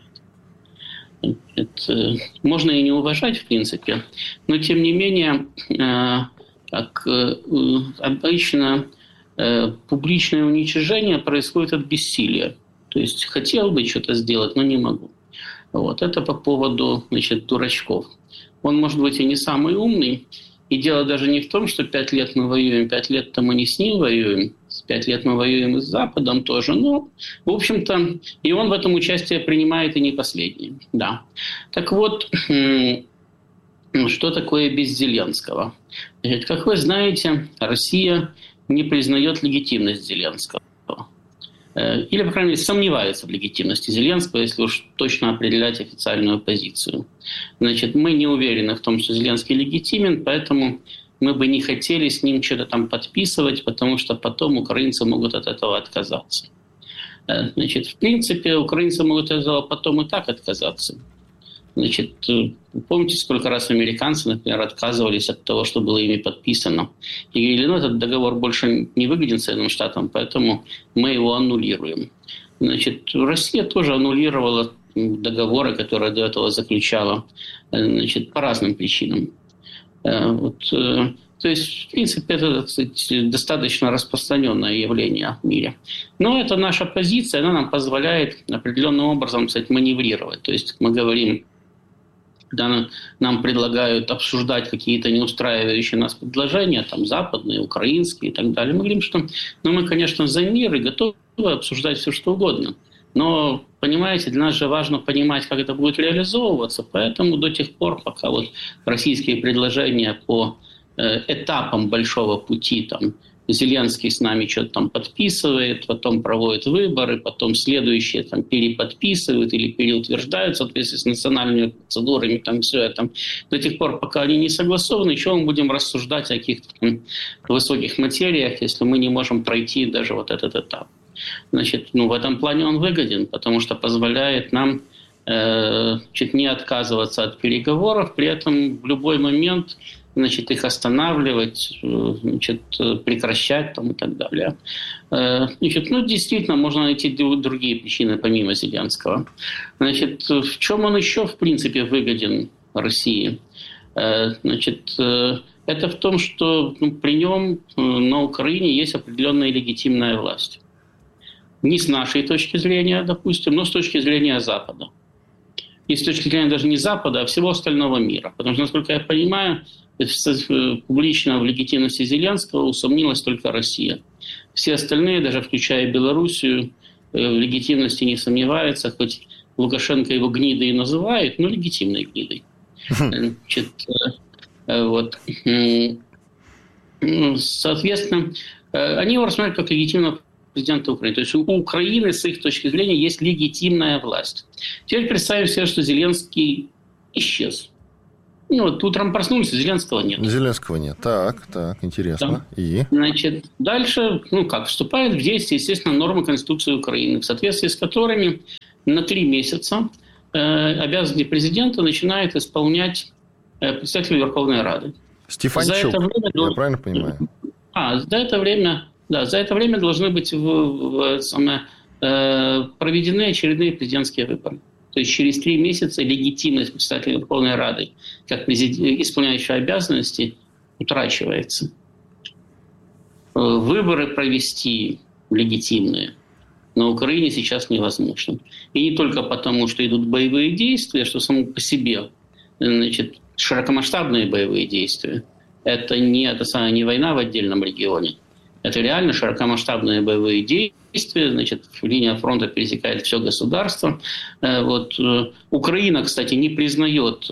Это можно и не уважать, в принципе, но тем не менее, как обычно, публичное уничижение происходит от бессилия. То есть хотел бы что-то сделать, но не могу. Вот. Это по поводу, значит, дурачков. Он, может быть, и не самый умный. И дело даже не в том, что пять лет мы воюем, пять лет-то мы не с ним воюем, пять лет мы воюем и с Западом тоже. Но, в общем-то, и он в этом участие принимает и не последний. Да. Так вот, что такое без Зеленского? Значит, как вы знаете, Россия не признает легитимность Зеленского. Или, по крайней мере, сомневается в легитимности Зеленского, если уж точно определять официальную позицию. Значит, мы не уверены в том, что Зеленский легитимен, поэтому мы бы не хотели с ним что-то там подписывать, потому что потом украинцы могут от этого отказаться. Значит, в принципе, украинцы могут от этого потом и так отказаться. Значит, помните, сколько раз американцы, например, отказывались от того, что было ими подписано. И говорили, ну, этот договор больше не выгоден Соединенным Штатам, поэтому мы его аннулируем. Значит, Россия тоже аннулировала договоры, которые до этого заключала, значит, по разным причинам. Вот, то есть, в принципе, это, так сказать, достаточно распространенное явление в мире. Но это наша позиция, она нам позволяет определенным образом, так сказать, маневрировать. То есть мы говорим, когда нам предлагают обсуждать какие-то неустраивающие нас предложения, там, западные, украинские и так далее, мы говорим, что ну, мы, конечно, за мир и готовы обсуждать все, что угодно. Но, понимаете, для нас же важно понимать, как это будет реализовываться, поэтому до тех пор, пока вот российские предложения по э, этапам большого пути, там, Зеленский с нами что-то там подписывает, потом проводит выборы, потом следующие там переподписывают или переутверждают в соответствии с национальными процедурами, там все это. До тех пор, пока они не согласованы, еще мы будем рассуждать о каких-то там высоких материях, если мы не можем пройти даже вот этот этап. Значит, ну, в этом плане он выгоден, потому что позволяет нам значит, не отказываться от переговоров, при этом в любой момент, значит, их останавливать, значит, прекращать там, и так далее. Значит, ну, действительно, можно найти другие причины помимо Зеленского. Значит, в чем он еще, в принципе, выгоден России? Значит, это в том, что ну, при нем на Украине есть определенная легитимная власть. Не с нашей точки зрения, допустим, но с точки зрения Запада. И с точки зрения даже не Запада, а всего остального мира. Потому что, насколько я понимаю, публично в легитимности Зеленского усомнилась только Россия. Все остальные, даже включая Белоруссию, в легитимности не сомневаются, хоть Лукашенко его гнидой и называет, но легитимной гнидой. Значит, вот. Соответственно, они его рассматривают как легитимного президента Украины. То есть у Украины, с их точки зрения, есть легитимная власть. Теперь представим себе, что Зеленский исчез. Ну, вот утром проснулись, Зеленского нет. Зеленского нет. Так, так, интересно. Да. И? Значит, дальше, ну как, вступает в действие, естественно, нормы Конституции Украины, в соответствии с которыми на три месяца э, обязанности президента начинает исполнять э, председатель Верховной Рады. Стефанчук, за это время, я правильно понимаю? А, за это время, да, за это время должны быть в, в, самое, э, проведены очередные президентские выборы. То есть через три месяца легитимность председателя Верховной Рады, как исполняющего обязанности, утрачивается. Выборы провести легитимные на Украине сейчас невозможно. И не только потому, что идут боевые действия, что само по себе, значит, широкомасштабные боевые действия. Это не, это самое, не война в отдельном регионе. Это реально широкомасштабные боевые действия. Значит, линия фронта пересекает все государство. Вот. Украина, кстати, не признает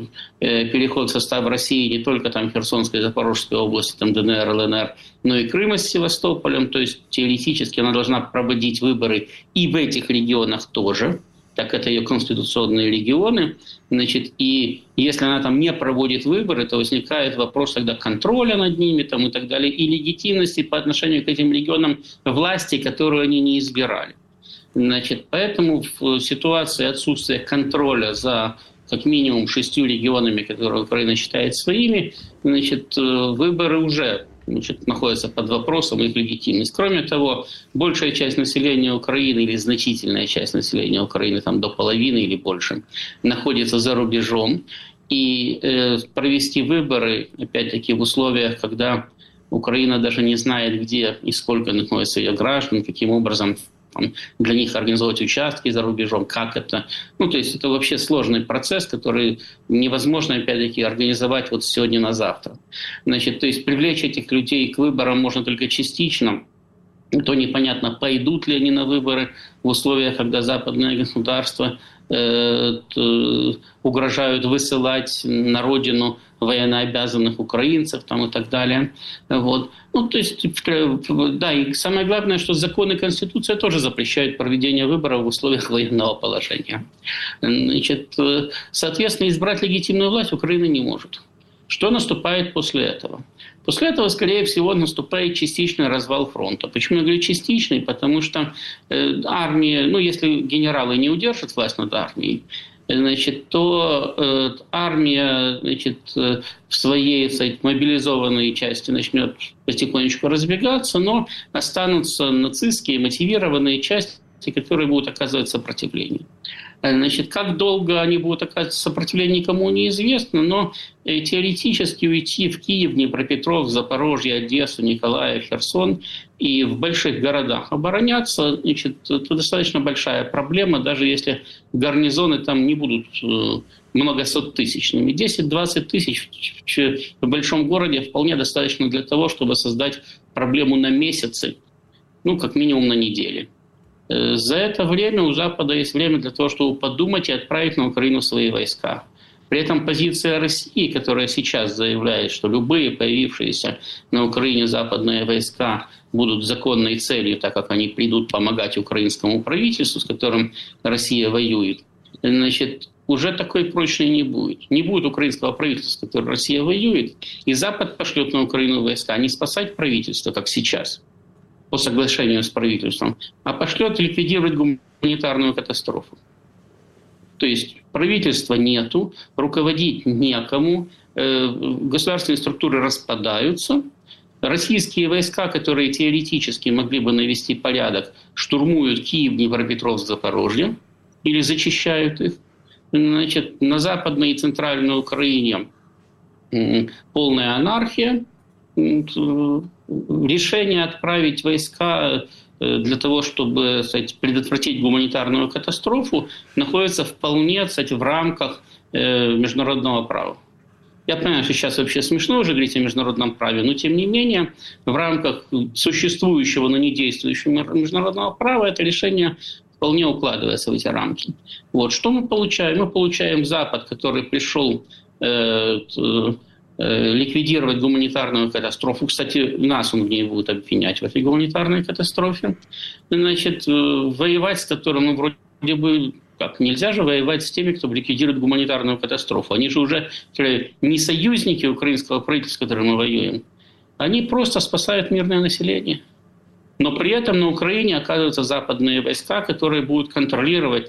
переход в состав России не только там Херсонской и Запорожской области, там ДНР, ЛНР, но и Крыма с Севастополем. То есть теоретически она должна проводить выборы и в этих регионах тоже. Так это ее конституционные регионы. Значит, и если она там не проводит выборы, то возникает вопрос тогда контроля над ними там, и так далее, и легитимности по отношению к этим регионам власти, которую они не избирали. Значит, поэтому в ситуации отсутствия контроля за как минимум шестью регионами, которые Украина считает своими, значит, выборы уже значит, находятся под вопросом их легитимность. Кроме того, большая часть населения Украины или значительная часть населения Украины, там до половины или больше, находится за рубежом. И э, провести выборы, опять-таки, в условиях, когда Украина даже не знает, где и сколько находится ее граждан, каким образом там, для них организовать участки за рубежом, как это. Ну, то есть это вообще сложный процесс, который невозможно, опять-таки, организовать вот сегодня на завтра. Значит, то есть привлечь этих людей к выборам можно только частично. То непонятно, пойдут ли они на выборы в условиях, когда западное государство э, э, угрожают высылать на родину военнообязанных украинцев там, и так далее. Вот. Ну, то есть, да, и самое главное, что законы и Конституция тоже запрещают проведение выборов в условиях военного положения. Значит, соответственно, избрать легитимную власть Украина не может. Что наступает после этого? После этого, скорее всего, наступает частичный развал фронта. Почему я говорю частичный? Потому что э, армия, ну, если генералы не удержат власть над армией, значит, то э, армия, значит, э, в своей, кстати, мобилизованной части начнет потихонечку разбегаться, но останутся нацистские мотивированные части, которые будут оказывать сопротивление. Значит, как долго они будут оказывать сопротивление, никому неизвестно, но теоретически уйти в Киев, Днепропетровск, Запорожье, Одессу, Николаев, Херсон и в больших городах обороняться, значит, это достаточно большая проблема, даже если гарнизоны там не будут много сот тысячными. десять-двадцать тысяч в большом городе вполне достаточно для того, чтобы создать проблему на месяцы, ну, как минимум на недели. За это время у Запада есть время для того, чтобы подумать и отправить на Украину свои войска. При этом позиция России, которая сейчас заявляет, что любые появившиеся на Украине западные войска будут законной целью, так как они придут помогать украинскому правительству, с которым Россия воюет, значит, уже такой прочной не будет. Не будет украинского правительства, с которым Россия воюет, и Запад пошлет на Украину войска не спасать правительство, как сейчас, по соглашению с правительством, а пошлет ликвидировать гуманитарную катастрофу. То есть правительства нету, руководить некому, государственные структуры распадаются. Российские войска, которые теоретически могли бы навести порядок, штурмуют Киев, Днепропетровск, Запорожье или зачищают их. Значит, на Западной и Центральной Украине полная анархия. Решение отправить войска для того, чтобы, кстати, предотвратить гуманитарную катастрофу, находится вполне, кстати, в рамках международного права. Я понимаю, что сейчас вообще смешно уже говорить о международном праве, но тем не менее в рамках существующего, но не действующего международного права это решение вполне укладывается в эти рамки. Вот. Что мы получаем? Мы получаем Запад, который пришел э, э, ликвидировать гуманитарную катастрофу. Кстати, нас он в ней будет обвинять, в этой гуманитарной катастрофе. Значит, э, воевать с которым, ну, вроде бы, как, нельзя же воевать с теми, кто ликвидирует гуманитарную катастрофу. Они же уже не союзники украинского правительства, с которым мы воюем. Они просто спасают мирное население. Но при этом на Украине оказываются западные войска, которые будут контролировать